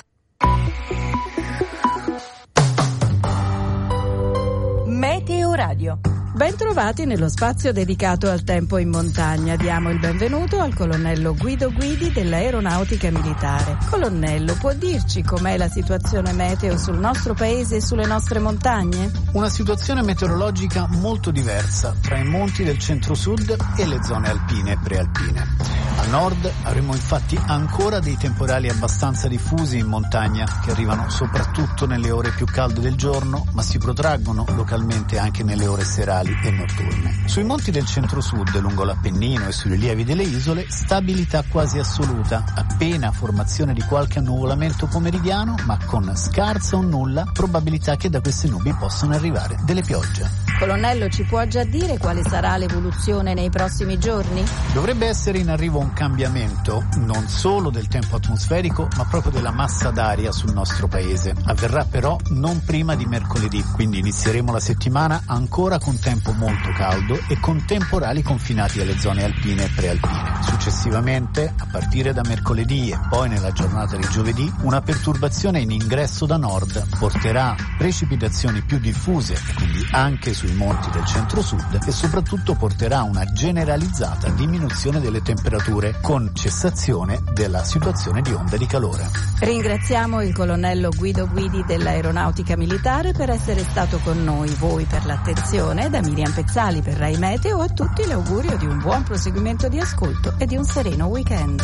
Meteo Radio. Bentrovati nello spazio dedicato al tempo in montagna. Diamo il benvenuto al colonnello Guido Guidi dell'Aeronautica Militare. Colonnello, può dirci com'è la situazione meteo sul nostro paese e sulle nostre montagne? Una situazione meteorologica molto diversa tra i monti del centro-sud e le zone alpine e prealpine. Al nord avremo infatti ancora dei temporali abbastanza diffusi in montagna che arrivano soprattutto nelle ore più calde del giorno, ma si protraggono localmente anche nelle ore serali e notturne. Sui monti del centro-sud, lungo l'Appennino e sui rilievi delle isole, stabilità quasi assoluta, appena formazione di qualche annuvolamento pomeridiano, ma con scarsa o nulla probabilità che da queste nubi possano arrivare delle piogge. Colonnello, ci può già dire quale sarà l'evoluzione nei prossimi giorni? Dovrebbe essere in arrivo un cambiamento non solo del tempo atmosferico, ma proprio della massa d'aria sul nostro paese. Avverrà però non prima di mercoledì, quindi inizieremo la settimana ancora con tempo molto caldo e con temporali confinati alle zone alpine e prealpine. Successivamente, a partire da mercoledì e poi nella giornata di giovedì, una perturbazione in ingresso da nord porterà precipitazioni più diffuse, quindi anche sui monti del centro-sud, e soprattutto porterà una generalizzata diminuzione delle temperature con cessazione della situazione di onda di calore. Ringraziamo il colonnello Guido Guidi dell'Aeronautica Militare per essere stato con noi, voi per l'attenzione, da Miriam Pezzali per Rai Meteo, a tutti l'augurio di un buon proseguimento di ascolto e di un sereno weekend.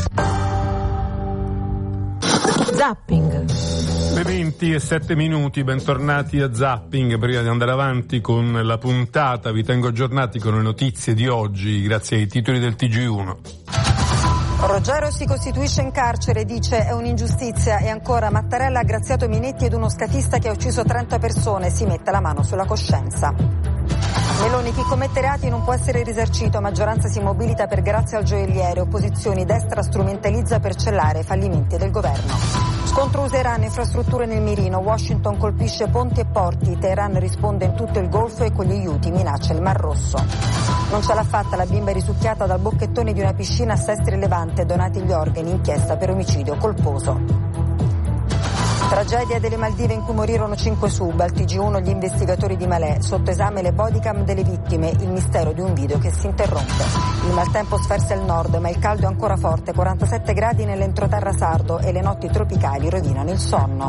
Zapping. Le venti e sette minuti, bentornati a Zapping. Prima di andare avanti con la puntata vi tengo aggiornati con le notizie di oggi grazie ai titoli del T G uno. Roggero si costituisce in carcere, dice è un'ingiustizia, e ancora Mattarella ha graziato Minetti ed uno scafista che ha ucciso trenta persone, si mette la mano sulla coscienza. Meloni, chi commette reati non può essere risarcito, maggioranza si mobilita per grazia al gioielliere, opposizioni, destra strumentalizza per cellare fallimenti del governo. Scontro U S A-Iran, infrastrutture nel mirino, Washington colpisce ponti e porti, Teheran risponde in tutto il Golfo e con gli Houthi minaccia il Mar Rosso. Non ce l'ha fatta, la bimba è risucchiata dal bocchettone di una piscina a Sestri Levante, donati gli organi, inchiesta per omicidio colposo. Tragedia delle Maldive in cui morirono cinque sub, al T G uno gli investigatori di Malè, sotto esame le bodycam delle vittime, il mistero di un video che si interrompe. Il maltempo sferza il nord, ma il caldo è ancora forte, quarantasette gradi nell'entroterra sardo e le notti tropicali rovinano il sonno.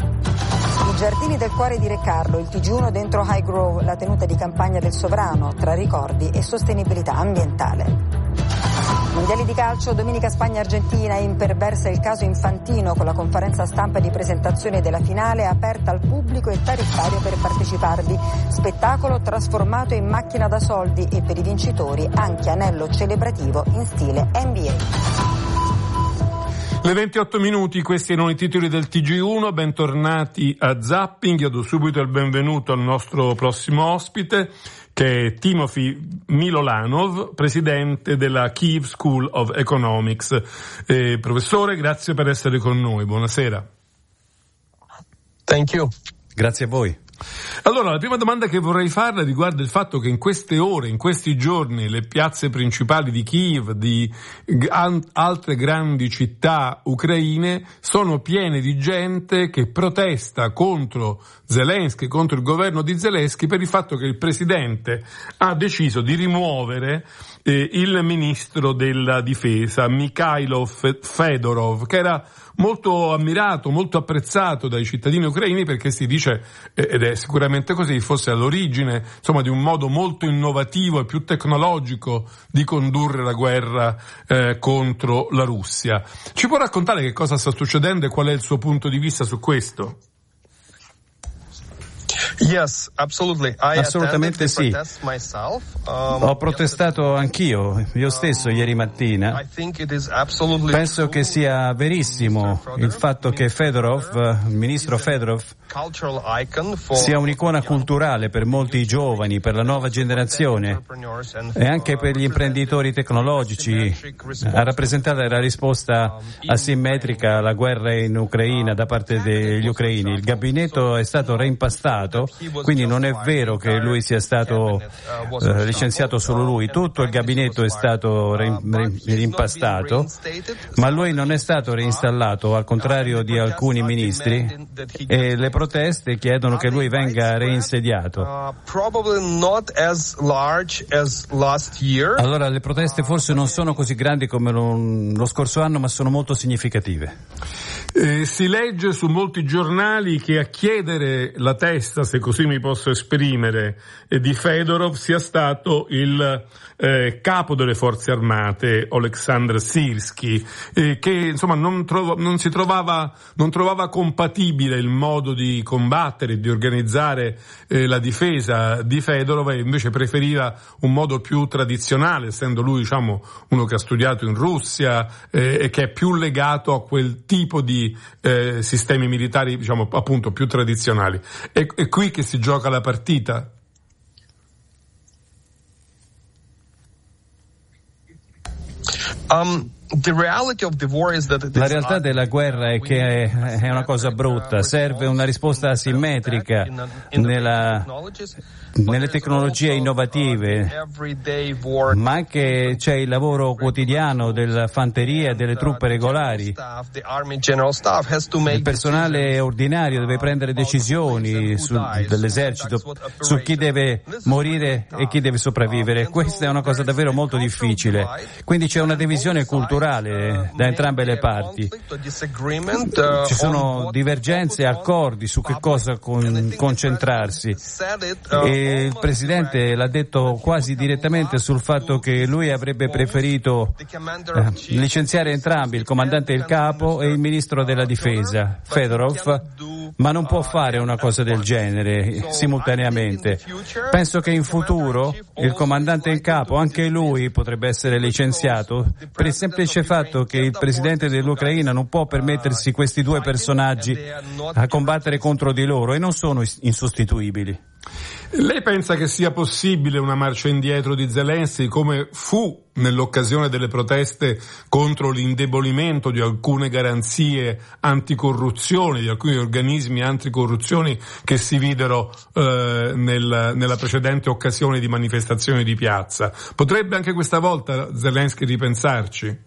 I giardini del cuore di Re Carlo, il T G uno dentro Highgrove, la tenuta di campagna del sovrano, tra ricordi e sostenibilità ambientale. Mondiali di calcio, domenica Spagna-Argentina, imperversa il caso Infantino con la conferenza stampa di presentazione della finale aperta al pubblico e tariffario per parteciparvi. Spettacolo trasformato in macchina da soldi e per i vincitori anche anello celebrativo in stile N B A. Le ventotto minuti, questi erano i titoli del T G uno, bentornati a Zapping. Io do subito il benvenuto al nostro prossimo ospite, che è Timofey Milolanov, presidente della Kyiv School of Economics. Eh, professore, grazie per essere con noi, buonasera. Thank you, grazie a voi. Allora, la prima domanda che vorrei farle riguarda il fatto che in queste ore, in questi giorni, le piazze principali di Kyiv, di altre grandi città ucraine, sono piene di gente che protesta contro Zelensky, contro il governo di Zelensky, per il fatto che il presidente ha deciso di rimuovere eh, il ministro della difesa, Mikhailo Fedorov, che era molto ammirato, molto apprezzato dai cittadini ucraini, perché si dice, ed è sicuramente così, fosse all'origine, insomma, di un modo molto innovativo e più tecnologico di condurre la guerra eh, contro la Russia. Ci può raccontare che cosa sta succedendo e qual è il suo punto di vista su questo? Yes, absolutely. I Assolutamente sì. Ho protestato anch'io, io stesso ieri mattina. Penso che sia verissimo il fatto che Fedorov, il ministro Fedorov, sia un'icona culturale per molti giovani, per la nuova generazione e anche per gli imprenditori tecnologici. Ha rappresentato la risposta asimmetrica alla guerra in Ucraina da parte degli ucraini. Il gabinetto è stato reimpastato, quindi non è vero che lui sia stato eh, licenziato solo lui. Tutto il gabinetto è stato reimpastato, ma lui non è stato reinstallato, al contrario di alcuni ministri, e le proteste chiedono che lui venga reinsediato. Allora le proteste forse non sono così grandi come lo, lo scorso anno, ma sono molto significative. Eh, si legge su molti giornali che a chiedere la testa, se così mi posso esprimere, eh, di Fedorov sia stato il eh, capo delle forze armate, Oleksandr Syrskyi, eh, che insomma non, trova, non si trovava, non trovava compatibile il modo di combattere, di organizzare eh, la difesa di Fedorov, e invece preferiva un modo più tradizionale, essendo lui diciamo uno che ha studiato in Russia eh, e che è più legato a quel tipo di eh, sistemi militari diciamo appunto più tradizionali. È, è qui che si gioca la partita. Um, La realtà della guerra è che è una cosa brutta, serve una risposta asimmetrica nella, nelle tecnologie innovative, ma anche c'è il lavoro quotidiano della fanteria e delle truppe regolari. Il personale ordinario deve prendere decisioni su, dell'esercito su chi deve morire e chi deve sopravvivere. Questa è una cosa davvero molto difficile, quindi c'è una divisione culturale da entrambe le parti. Ci sono divergenze e accordi su che cosa con, concentrarsi, e il Presidente l'ha detto quasi direttamente sul fatto che lui avrebbe preferito eh, licenziare entrambi, il comandante e il capo e il ministro della difesa, Fedorov, ma non può fare una cosa del genere simultaneamente. Penso che in futuro il comandante in capo, anche lui, potrebbe essere licenziato per il semplice fatto che il presidente dell'Ucraina non può permettersi questi due personaggi a combattere contro di loro, e non sono insostituibili. Lei pensa che sia possibile una marcia indietro di Zelensky, come fu nell'occasione delle proteste contro l'indebolimento di alcune garanzie anticorruzione, di alcuni organismi anticorruzione che si videro eh, nel, nella precedente occasione di manifestazioni di piazza? Potrebbe anche questa volta Zelensky ripensarci?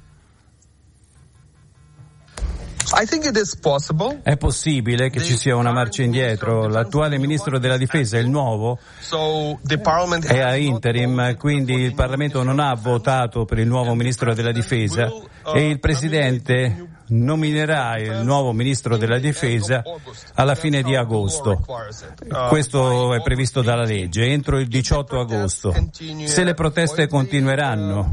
È possibile che ci sia una marcia indietro. L'attuale ministro della difesa è il nuovo, è a interim, quindi il Parlamento non ha votato per il nuovo ministro della difesa e il Presidente nominerà il nuovo ministro della difesa alla fine di agosto. Questo è previsto dalla legge, entro il diciotto agosto. Se le proteste continueranno,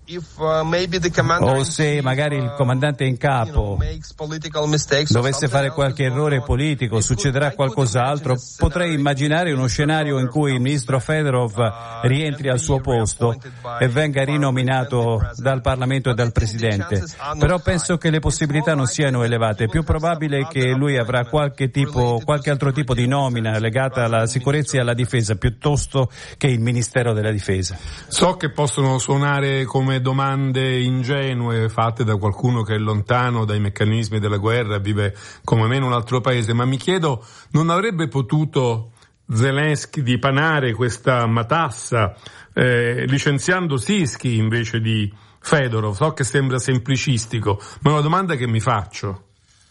o se magari il comandante in capo dovesse fare qualche errore politico, succederà qualcos'altro, potrei immaginare uno scenario in cui il ministro Fedorov rientri al suo posto e venga rinominato dal Parlamento e dal Presidente. Però penso che le possibilità non siano elevate. È più probabile che lui avrà qualche tipo, qualche altro tipo di nomina legata alla sicurezza e alla difesa piuttosto che il Ministero della Difesa. So che possono suonare come domande ingenue fatte da qualcuno che è lontano dai meccanismi della guerra, vive come me in un altro paese, ma mi chiedo, non avrebbe potuto Zelensky dipanare questa matassa eh, licenziando Syrskyi invece di Fedorov? So che sembra semplicistico, ma è una domanda che mi faccio.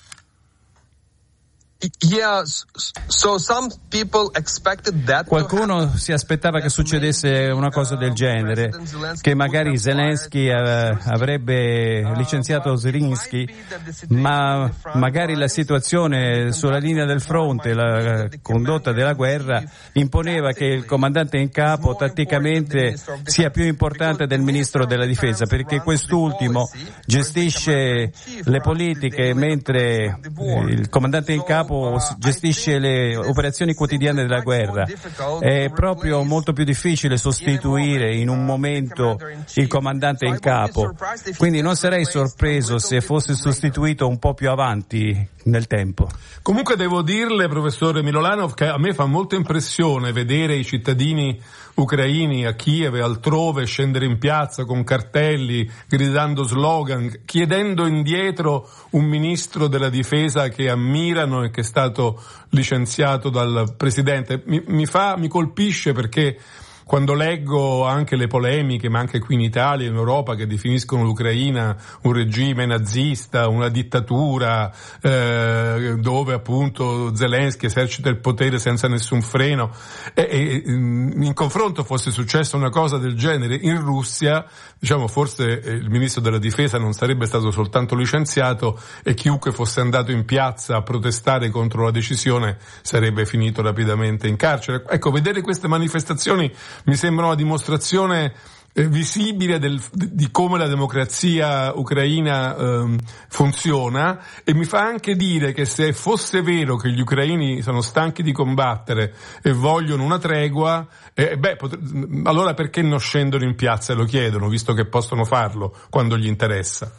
Qualcuno si aspettava che succedesse una cosa del genere, che magari Zelensky eh, avrebbe licenziato Zelensky, ma magari la situazione sulla linea del fronte, la condotta della guerra, imponeva che il comandante in capo tatticamente sia più importante del ministro della difesa, perché quest'ultimo gestisce le politiche mentre il comandante in capo capo gestisce le operazioni quotidiane della guerra. È proprio molto più difficile sostituire in un momento il comandante in capo. Quindi non sarei sorpreso se fosse sostituito un po' più avanti nel tempo. Comunque devo dirle, professore Milolanov, che a me fa molta impressione vedere i cittadini ucraini a Kiev e altrove scendere in piazza con cartelli, gridando slogan, chiedendo indietro un ministro della difesa che ammirano e che è stato licenziato dal presidente. Mi, mi fa, mi colpisce perché quando leggo anche le polemiche, ma anche qui in Italia e in Europa, che definiscono l'Ucraina un regime nazista, una dittatura, eh, dove appunto Zelensky esercita il potere senza nessun freno, e, e in confronto fosse successa una cosa del genere in Russia, diciamo forse il ministro della difesa non sarebbe stato soltanto licenziato e chiunque fosse andato in piazza a protestare contro la decisione sarebbe finito rapidamente in carcere. Ecco, vedere queste manifestazioni mi sembra una dimostrazione eh, visibile del, di come la democrazia ucraina eh, funziona, e mi fa anche dire che se fosse vero che gli ucraini sono stanchi di combattere e vogliono una tregua, eh, beh, potre, allora perché non scendono in piazza e lo chiedono, visto che possono farlo quando gli interessa?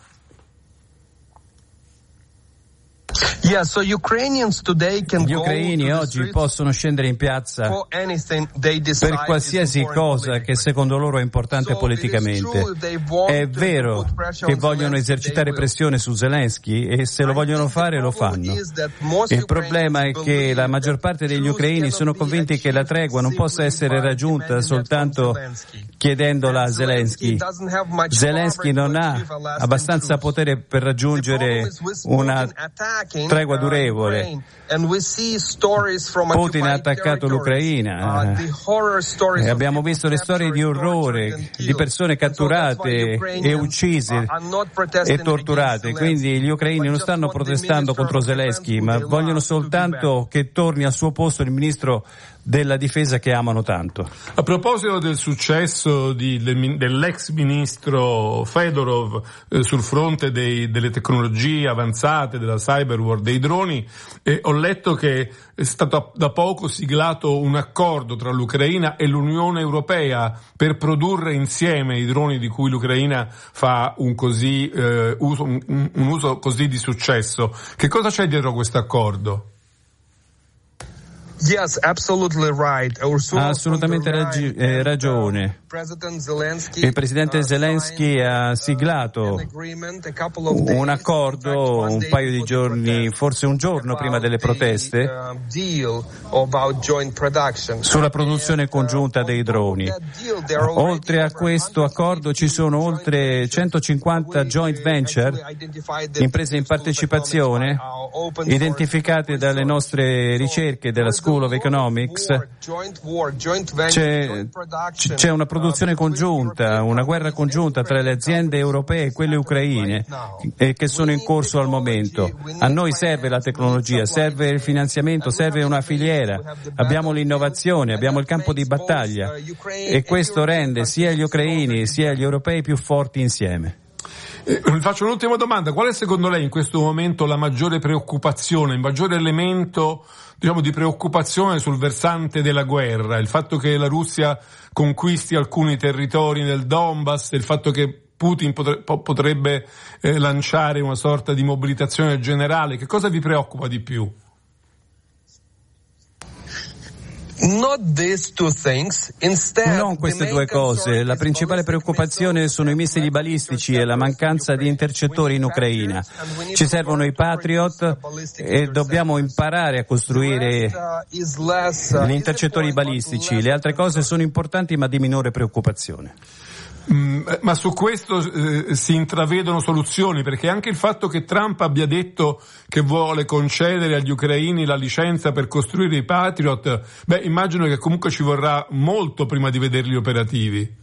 Yeah, so Ukrainians today can Gli ucraini oggi possono scendere in piazza per qualsiasi cosa che secondo loro è importante politicamente. È vero che vogliono esercitare pressione su Zelensky e se lo vogliono fare lo fanno. Il problema è che la maggior parte degli ucraini sono convinti che la tregua non possa essere raggiunta soltanto chiedendola a Zelensky. Zelensky non ha abbastanza potere per raggiungere una tregua durevole. Putin ha attaccato l'Ucraina e abbiamo visto le storie di orrore di persone catturate e uccise e torturate. Quindi gli ucraini non stanno protestando contro Zelensky, ma vogliono soltanto che torni al suo posto il ministro della difesa che amano tanto. A proposito del successo di, del, dell'ex ministro Fedorov eh, sul fronte dei, delle tecnologie avanzate, della cyber war, dei droni, eh, ho letto che è stato da poco siglato un accordo tra l'Ucraina e l'Unione Europea per produrre insieme i droni di cui l'Ucraina fa un così eh, uso, un, un uso così di successo. Che cosa c'è dietro questo accordo? Yes, absolutely right. Ha assolutamente raggi- eh, ragione. Il presidente Zelensky ha siglato un accordo un paio di giorni, forse un giorno prima delle proteste, sulla produzione congiunta dei droni. Oltre a questo accordo ci sono oltre centocinquanta joint venture, imprese in partecipazione, identificate dalle nostre ricerche della School of Economics. C'è, c'è una produzione congiunta, una guerra congiunta tra le aziende europee e quelle ucraine eh, che sono in corso al momento. A noi serve la tecnologia, serve il finanziamento, serve una filiera, abbiamo l'innovazione, abbiamo il campo di battaglia e questo rende sia gli ucraini sia gli europei più forti insieme. Eh, faccio un'ultima domanda. Qual è secondo lei in questo momento la maggiore preoccupazione, il maggiore elemento, diciamo, di preoccupazione sul versante della guerra? Il fatto che la Russia conquisti alcuni territori nel Donbass, il fatto che Putin potre, potrebbe eh, lanciare una sorta di mobilitazione generale? Che cosa vi preoccupa di più? Non queste due cose. La principale preoccupazione sono i missili balistici e la mancanza di intercettori in Ucraina. Ci servono i Patriot e dobbiamo imparare a costruire gli intercettori balistici. Le altre cose sono importanti ma di minore preoccupazione. Mm, ma su questo eh, si intravedono soluzioni, perché anche il fatto che Trump abbia detto che vuole concedere agli ucraini la licenza per costruire i Patriot, beh, immagino che comunque ci vorrà molto prima di vederli operativi.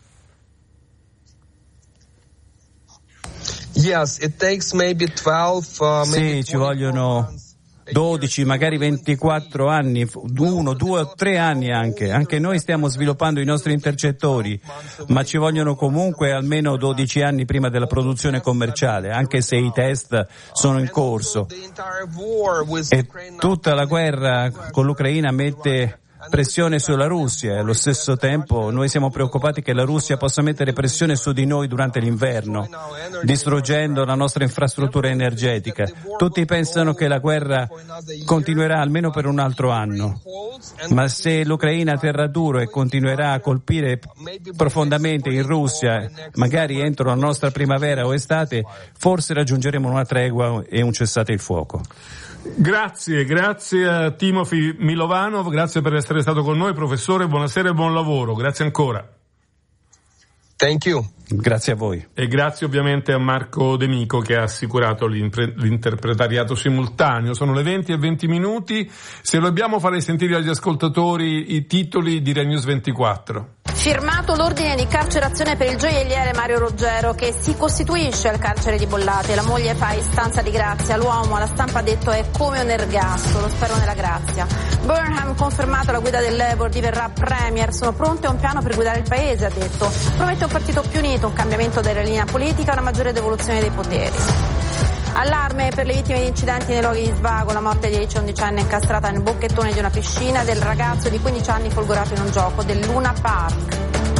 Yes, it takes maybe twelve, uh, sì, ci vogliono dodici, magari ventiquattro anni, uno, due o tre anni anche. Anche noi stiamo sviluppando i nostri intercettori, ma ci vogliono comunque almeno dodici anni prima della produzione commerciale, anche se i test sono in corso. E tutta la guerra con l'Ucraina mette pressione sulla Russia e allo stesso tempo noi siamo preoccupati che la Russia possa mettere pressione su di noi durante l'inverno, distruggendo la nostra infrastruttura energetica. Tutti pensano che la guerra continuerà almeno per un altro anno, ma se l'Ucraina terrà duro e continuerà a colpire profondamente in Russia, magari entro la nostra primavera o estate, forse raggiungeremo una tregua e un cessate il fuoco. Grazie, grazie a Timofey Milovanov, grazie per essere stato con noi, professore, buonasera e buon lavoro, grazie ancora. Thank you. Grazie a voi. E grazie ovviamente a Marco De Mico che ha assicurato l'interpretariato simultaneo. Sono le venti e venti minuti, se lo dobbiamo fare sentire agli ascoltatori i titoli di Rai News ventiquattro. Firmato l'ordine di carcerazione per il gioielliere Mario Roggero che si costituisce al carcere di Bollate. La moglie fa istanza di grazia. L'uomo alla stampa ha detto è come un ergastolo, spero nella grazia. Burnham confermato la guida del Labour, diverrà premier. Sono pronte a un piano per guidare il paese, ha detto. Promette un partito più unito, un cambiamento della linea politica e una maggiore devoluzione dei poteri. Allarme per le vittime di incidenti nei luoghi di svago, la morte di dieci undicenne incastrata nel bocchettone di una piscina, del ragazzo di quindici anni folgorato in un gioco del Luna Park.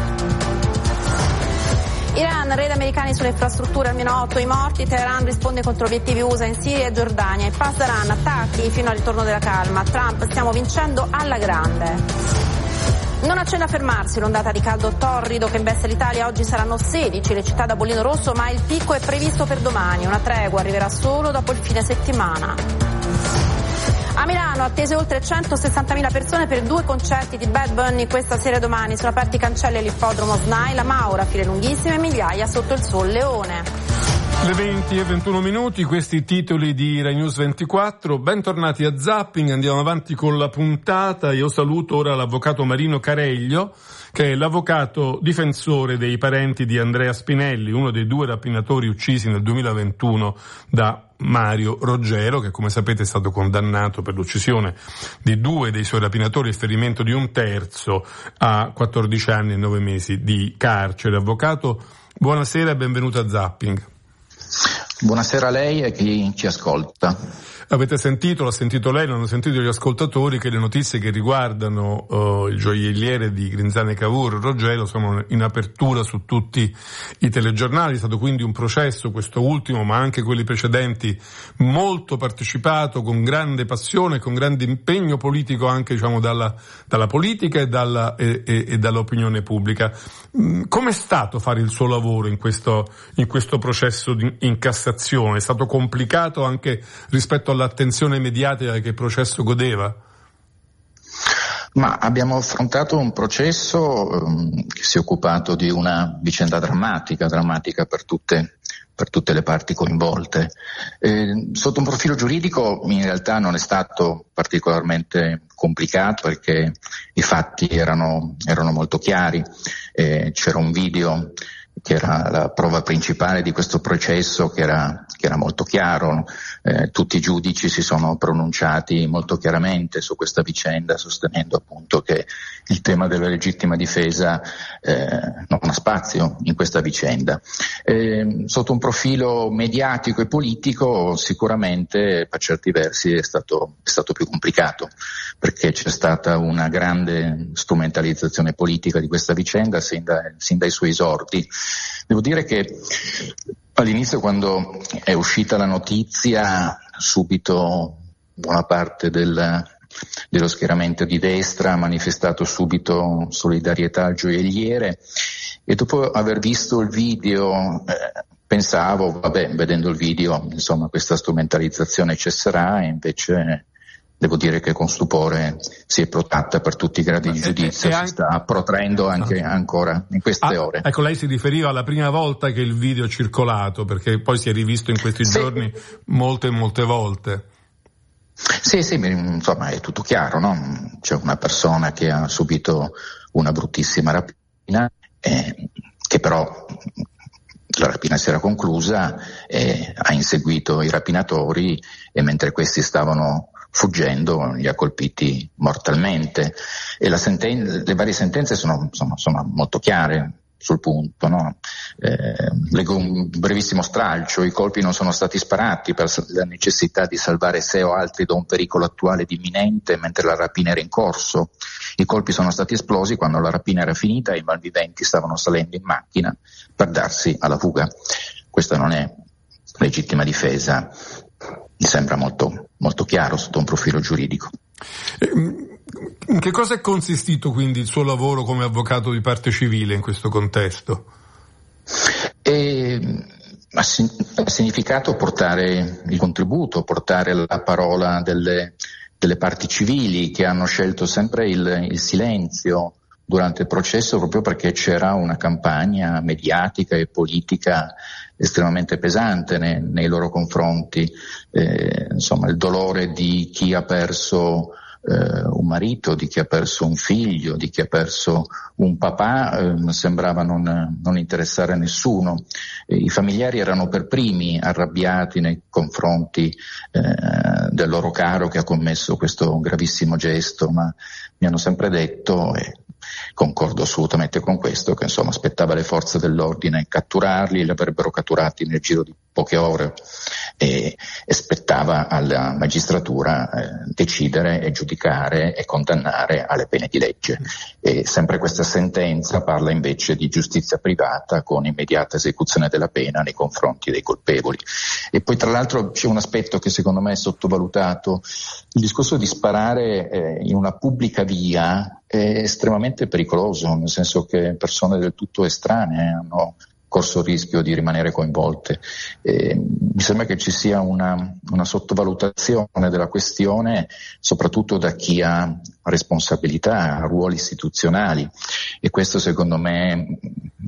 Iran, raid americani sulle infrastrutture, almeno otto i morti. Teheran risponde contro obiettivi U S A in Siria e Giordania. I Pasdaran, attacchi fino al ritorno della calma. Trump, stiamo vincendo alla grande. Non accenna a fermarsi l'ondata di caldo torrido che investe l'Italia. Oggi saranno sedici le città da bollino rosso, ma il picco è previsto per domani. Una tregua arriverà solo dopo il fine settimana. A Milano attese oltre centosessantamila persone per due concerti di Bad Bunny questa sera e domani. Sono aperti i cancelli all'ippodromo S N A I, la Maura, file lunghissime e migliaia sotto il Sol Leone. Le venti e ventuno minuti, questi titoli di Rai News ventiquattro. Bentornati a Zapping, andiamo avanti con la puntata. Io saluto ora l'avvocato Marino Careglio, che è l'avvocato difensore dei parenti di Andrea Spinelli, uno dei due rapinatori uccisi nel duemilaventuno da Mario Roggero, che come sapete è stato condannato per l'uccisione di due dei suoi rapinatori e ferimento di un terzo a quattordici anni e nove mesi di carcere. Avvocato, buonasera e benvenuto a Zapping. Buonasera a lei e a chi ci ascolta. Avete sentito, l'ha sentito lei, l'hanno sentito gli ascoltatori, che le notizie che riguardano uh, il gioielliere di Grinzane Cavour, Roggero, sono in apertura su tutti i telegiornali. È stato quindi un processo, questo ultimo, ma anche quelli precedenti, molto partecipato, con grande passione, con grande impegno politico anche, diciamo, dalla, dalla politica e, dalla, e, e, e dall'opinione pubblica. Com'è stato fare il suo lavoro in questo, in questo processo di, in Cassazione? È stato complicato anche rispetto all'attenzione mediatica che il processo godeva? Ma abbiamo affrontato un processo um, che si è occupato di una vicenda drammatica, drammatica per tutte, per tutte le parti coinvolte. Eh, sotto un profilo giuridico in realtà non è stato particolarmente complicato perché i fatti erano, erano molto chiari. Eh, c'era un video che era la prova principale di questo processo, che era, che era molto chiaro. Eh, tutti i giudici si sono pronunciati molto chiaramente su questa vicenda, sostenendo appunto che il tema della legittima difesa eh, non ha spazio in questa vicenda. Eh, sotto un profilo mediatico e politico sicuramente per certi versi è stato, è stato più complicato, perché c'è stata una grande strumentalizzazione politica di questa vicenda sin, da, sin dai suoi esordi. Devo dire che all'inizio, quando è uscita la notizia, subito buona parte del, dello schieramento di destra ha manifestato subito solidarietà al gioielliere, e dopo aver visto il video eh, pensavo, vabbè, vedendo il video, insomma, questa strumentalizzazione cesserà, e invece devo dire che con stupore si è protratta per tutti i gradi di giudizio, e, e si sta protraendo anche ancora in queste ah, ore. Ecco, lei si riferiva alla prima volta che il video è circolato, perché poi si è rivisto in questi sì. giorni molte e molte volte. Sì, sì, insomma è tutto chiaro, no? C'è una persona che ha subito una bruttissima rapina, eh, che però la rapina si era conclusa, e ha inseguito i rapinatori, e mentre questi stavano fuggendo li ha colpiti mortalmente. E la senten- le varie sentenze sono, sono, sono molto chiare sul punto, no? Eh, leggo un brevissimo stralcio: i colpi non sono stati sparati per la necessità di salvare sé o altri da un pericolo attuale ed imminente mentre la rapina era in corso. I colpi sono stati esplosi quando la rapina era finita e i malviventi stavano salendo in macchina per darsi alla fuga. Questa non è legittima difesa, mi sembra molto, molto chiaro sotto un profilo giuridico. In che cosa è consistito quindi il suo lavoro come avvocato di parte civile in questo contesto? E, ha, ha significato portare il contributo, portare la parola delle, delle parti civili, che hanno scelto sempre il, il silenzio durante il processo, proprio perché c'era una campagna mediatica e politica estremamente pesante nei, nei loro confronti. Eh, insomma, il dolore di chi ha perso eh, un marito, di chi ha perso un figlio, di chi ha perso un papà, eh, sembrava non, non interessare a nessuno. Eh, I familiari erano per primi arrabbiati nei confronti eh, del loro caro che ha commesso questo gravissimo gesto, ma mi hanno sempre detto, e concordo assolutamente con questo, che insomma aspettava le forze dell'ordine catturarli, li avrebbero catturati nel giro di poche ore, e, e spettava alla magistratura eh, decidere e giudicare e condannare alle pene di legge. E sempre questa sentenza parla invece di giustizia privata con immediata esecuzione della pena nei confronti dei colpevoli. E poi tra l'altro c'è un aspetto che secondo me è sottovalutato: il discorso di sparare eh, in una pubblica via è estremamente pericoloso, nel senso che persone del tutto estranee hanno corso il rischio di rimanere coinvolte. E mi sembra che ci sia una, una sottovalutazione della questione, soprattutto da chi ha responsabilità, ruoli istituzionali, e questo secondo me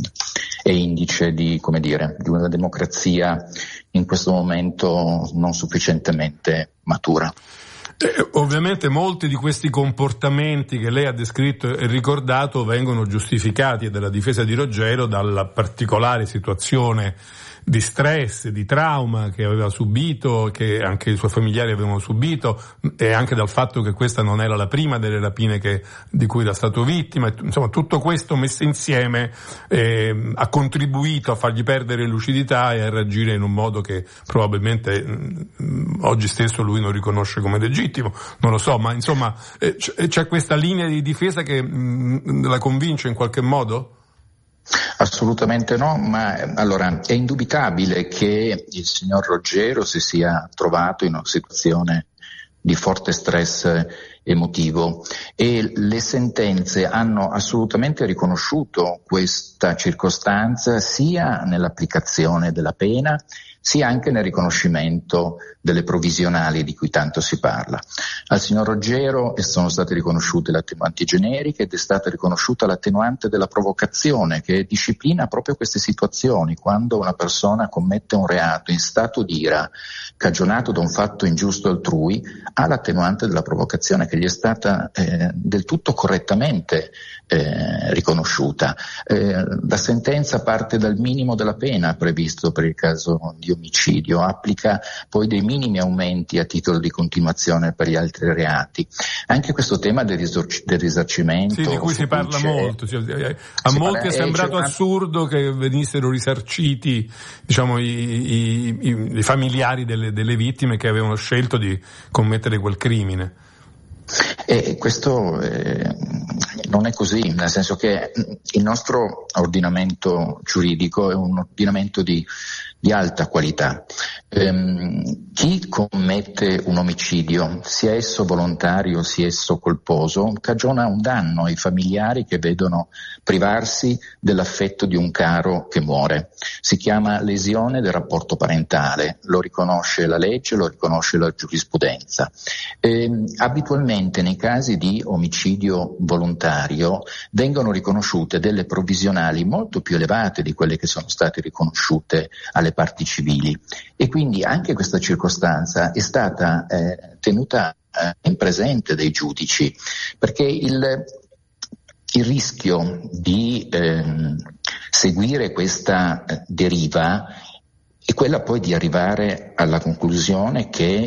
è indice di, come dire, di una democrazia in questo momento non sufficientemente matura. Eh, ovviamente molti di questi comportamenti che lei ha descritto e ricordato vengono giustificati dalla difesa di Roggero dalla particolare situazione di stress, di trauma che aveva subito, che anche i suoi familiari avevano subito, e anche dal fatto che questa non era la prima delle rapine che, di cui era stato vittima. Insomma, tutto questo messo insieme eh, ha contribuito a fargli perdere lucidità e a reagire in un modo che probabilmente mh, oggi stesso lui non riconosce come legittimo, non lo so, ma insomma eh, c'è questa linea di difesa che mh, la convince in qualche modo? Assolutamente no, ma allora è indubitabile che il signor Roggero si sia trovato in una situazione di forte stress emotivo, e le sentenze hanno assolutamente riconosciuto questa circostanza sia nell'applicazione della pena sia anche nel riconoscimento delle provvisionali di cui tanto si parla. Al signor Roggero sono state riconosciute le attenuanti generiche ed è stata riconosciuta l'attenuante della provocazione, che disciplina proprio queste situazioni: quando una persona commette un reato in stato di ira cagionato da un fatto ingiusto altrui, ha l'attenuante della provocazione, che gli è stata eh, del tutto correttamente eh, riconosciuta. Eh, la sentenza parte dal minimo della pena previsto per il caso di omicidio, applica poi dei minimi aumenti a titolo di continuazione per gli altri reati. Anche questo tema del, risor- del risarcimento, sì, di cui si parla molto, sì, a molti è sembrato una... assurdo che venissero risarciti, diciamo, i, i, i, i familiari delle, delle vittime che avevano scelto di commettere quel crimine. E questo eh, non è così, nel senso che il nostro ordinamento giuridico è un ordinamento di di alta qualità. Ehm, chi commette un omicidio, sia esso volontario sia esso colposo, cagiona un danno ai familiari che vedono privarsi dell'affetto di un caro che muore. Si chiama lesione del rapporto parentale, lo riconosce la legge, lo riconosce la giurisprudenza. Ehm, abitualmente nei casi di omicidio volontario vengono riconosciute delle provvisionali molto più elevate di quelle che sono state riconosciute alle parti civili, e quindi anche questa circostanza è stata eh, tenuta eh, in presente dai giudici, perché il, il rischio di eh, seguire questa eh, deriva è quella poi di arrivare alla conclusione che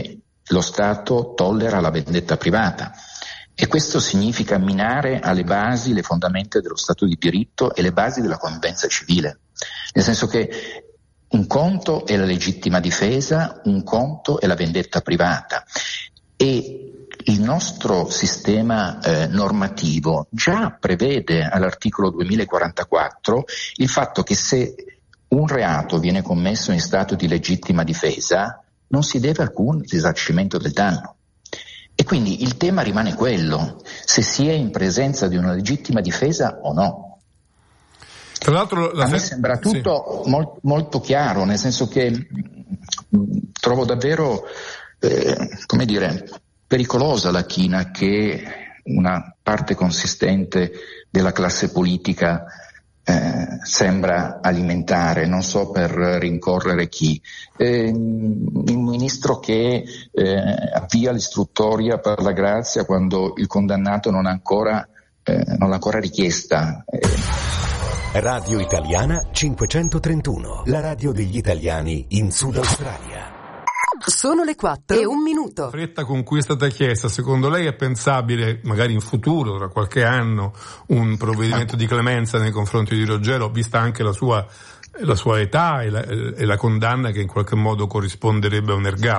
lo Stato tollera la vendetta privata. E questo significa minare alle basi le fondamenta dello Stato di diritto e le basi della convivenza civile. Nel senso che un conto è la legittima difesa, un conto è la vendetta privata. E il nostro sistema eh, normativo già prevede all'articolo duemilaquarantaquattro il fatto che se un reato viene commesso in stato di legittima difesa non si deve alcun risarcimento del danno. E quindi il tema rimane quello, se si è in presenza di una legittima difesa o no. Tra l'altro, la a me fe- sembra tutto sì. molto, molto chiaro, nel senso che mh, trovo davvero, eh, come dire, pericolosa la china che una parte consistente della classe politica Eh, sembra alimentare, non so per rincorrere chi. Eh, il ministro che eh, avvia l'istruttoria per la grazia quando il condannato non ha ancora, eh, non l'ha ancora richiesta. Eh. Radio Italiana cinquecentotrentuno, la radio degli italiani in Sud Australia. Sono le quattro e un minuto. La fretta con cui è stata chiesta, secondo lei è pensabile, magari in futuro, tra qualche anno, un provvedimento di clemenza nei confronti di Roggero, vista anche la sua, la sua età e la, e la condanna che in qualche modo corrisponderebbe a un ergastolo?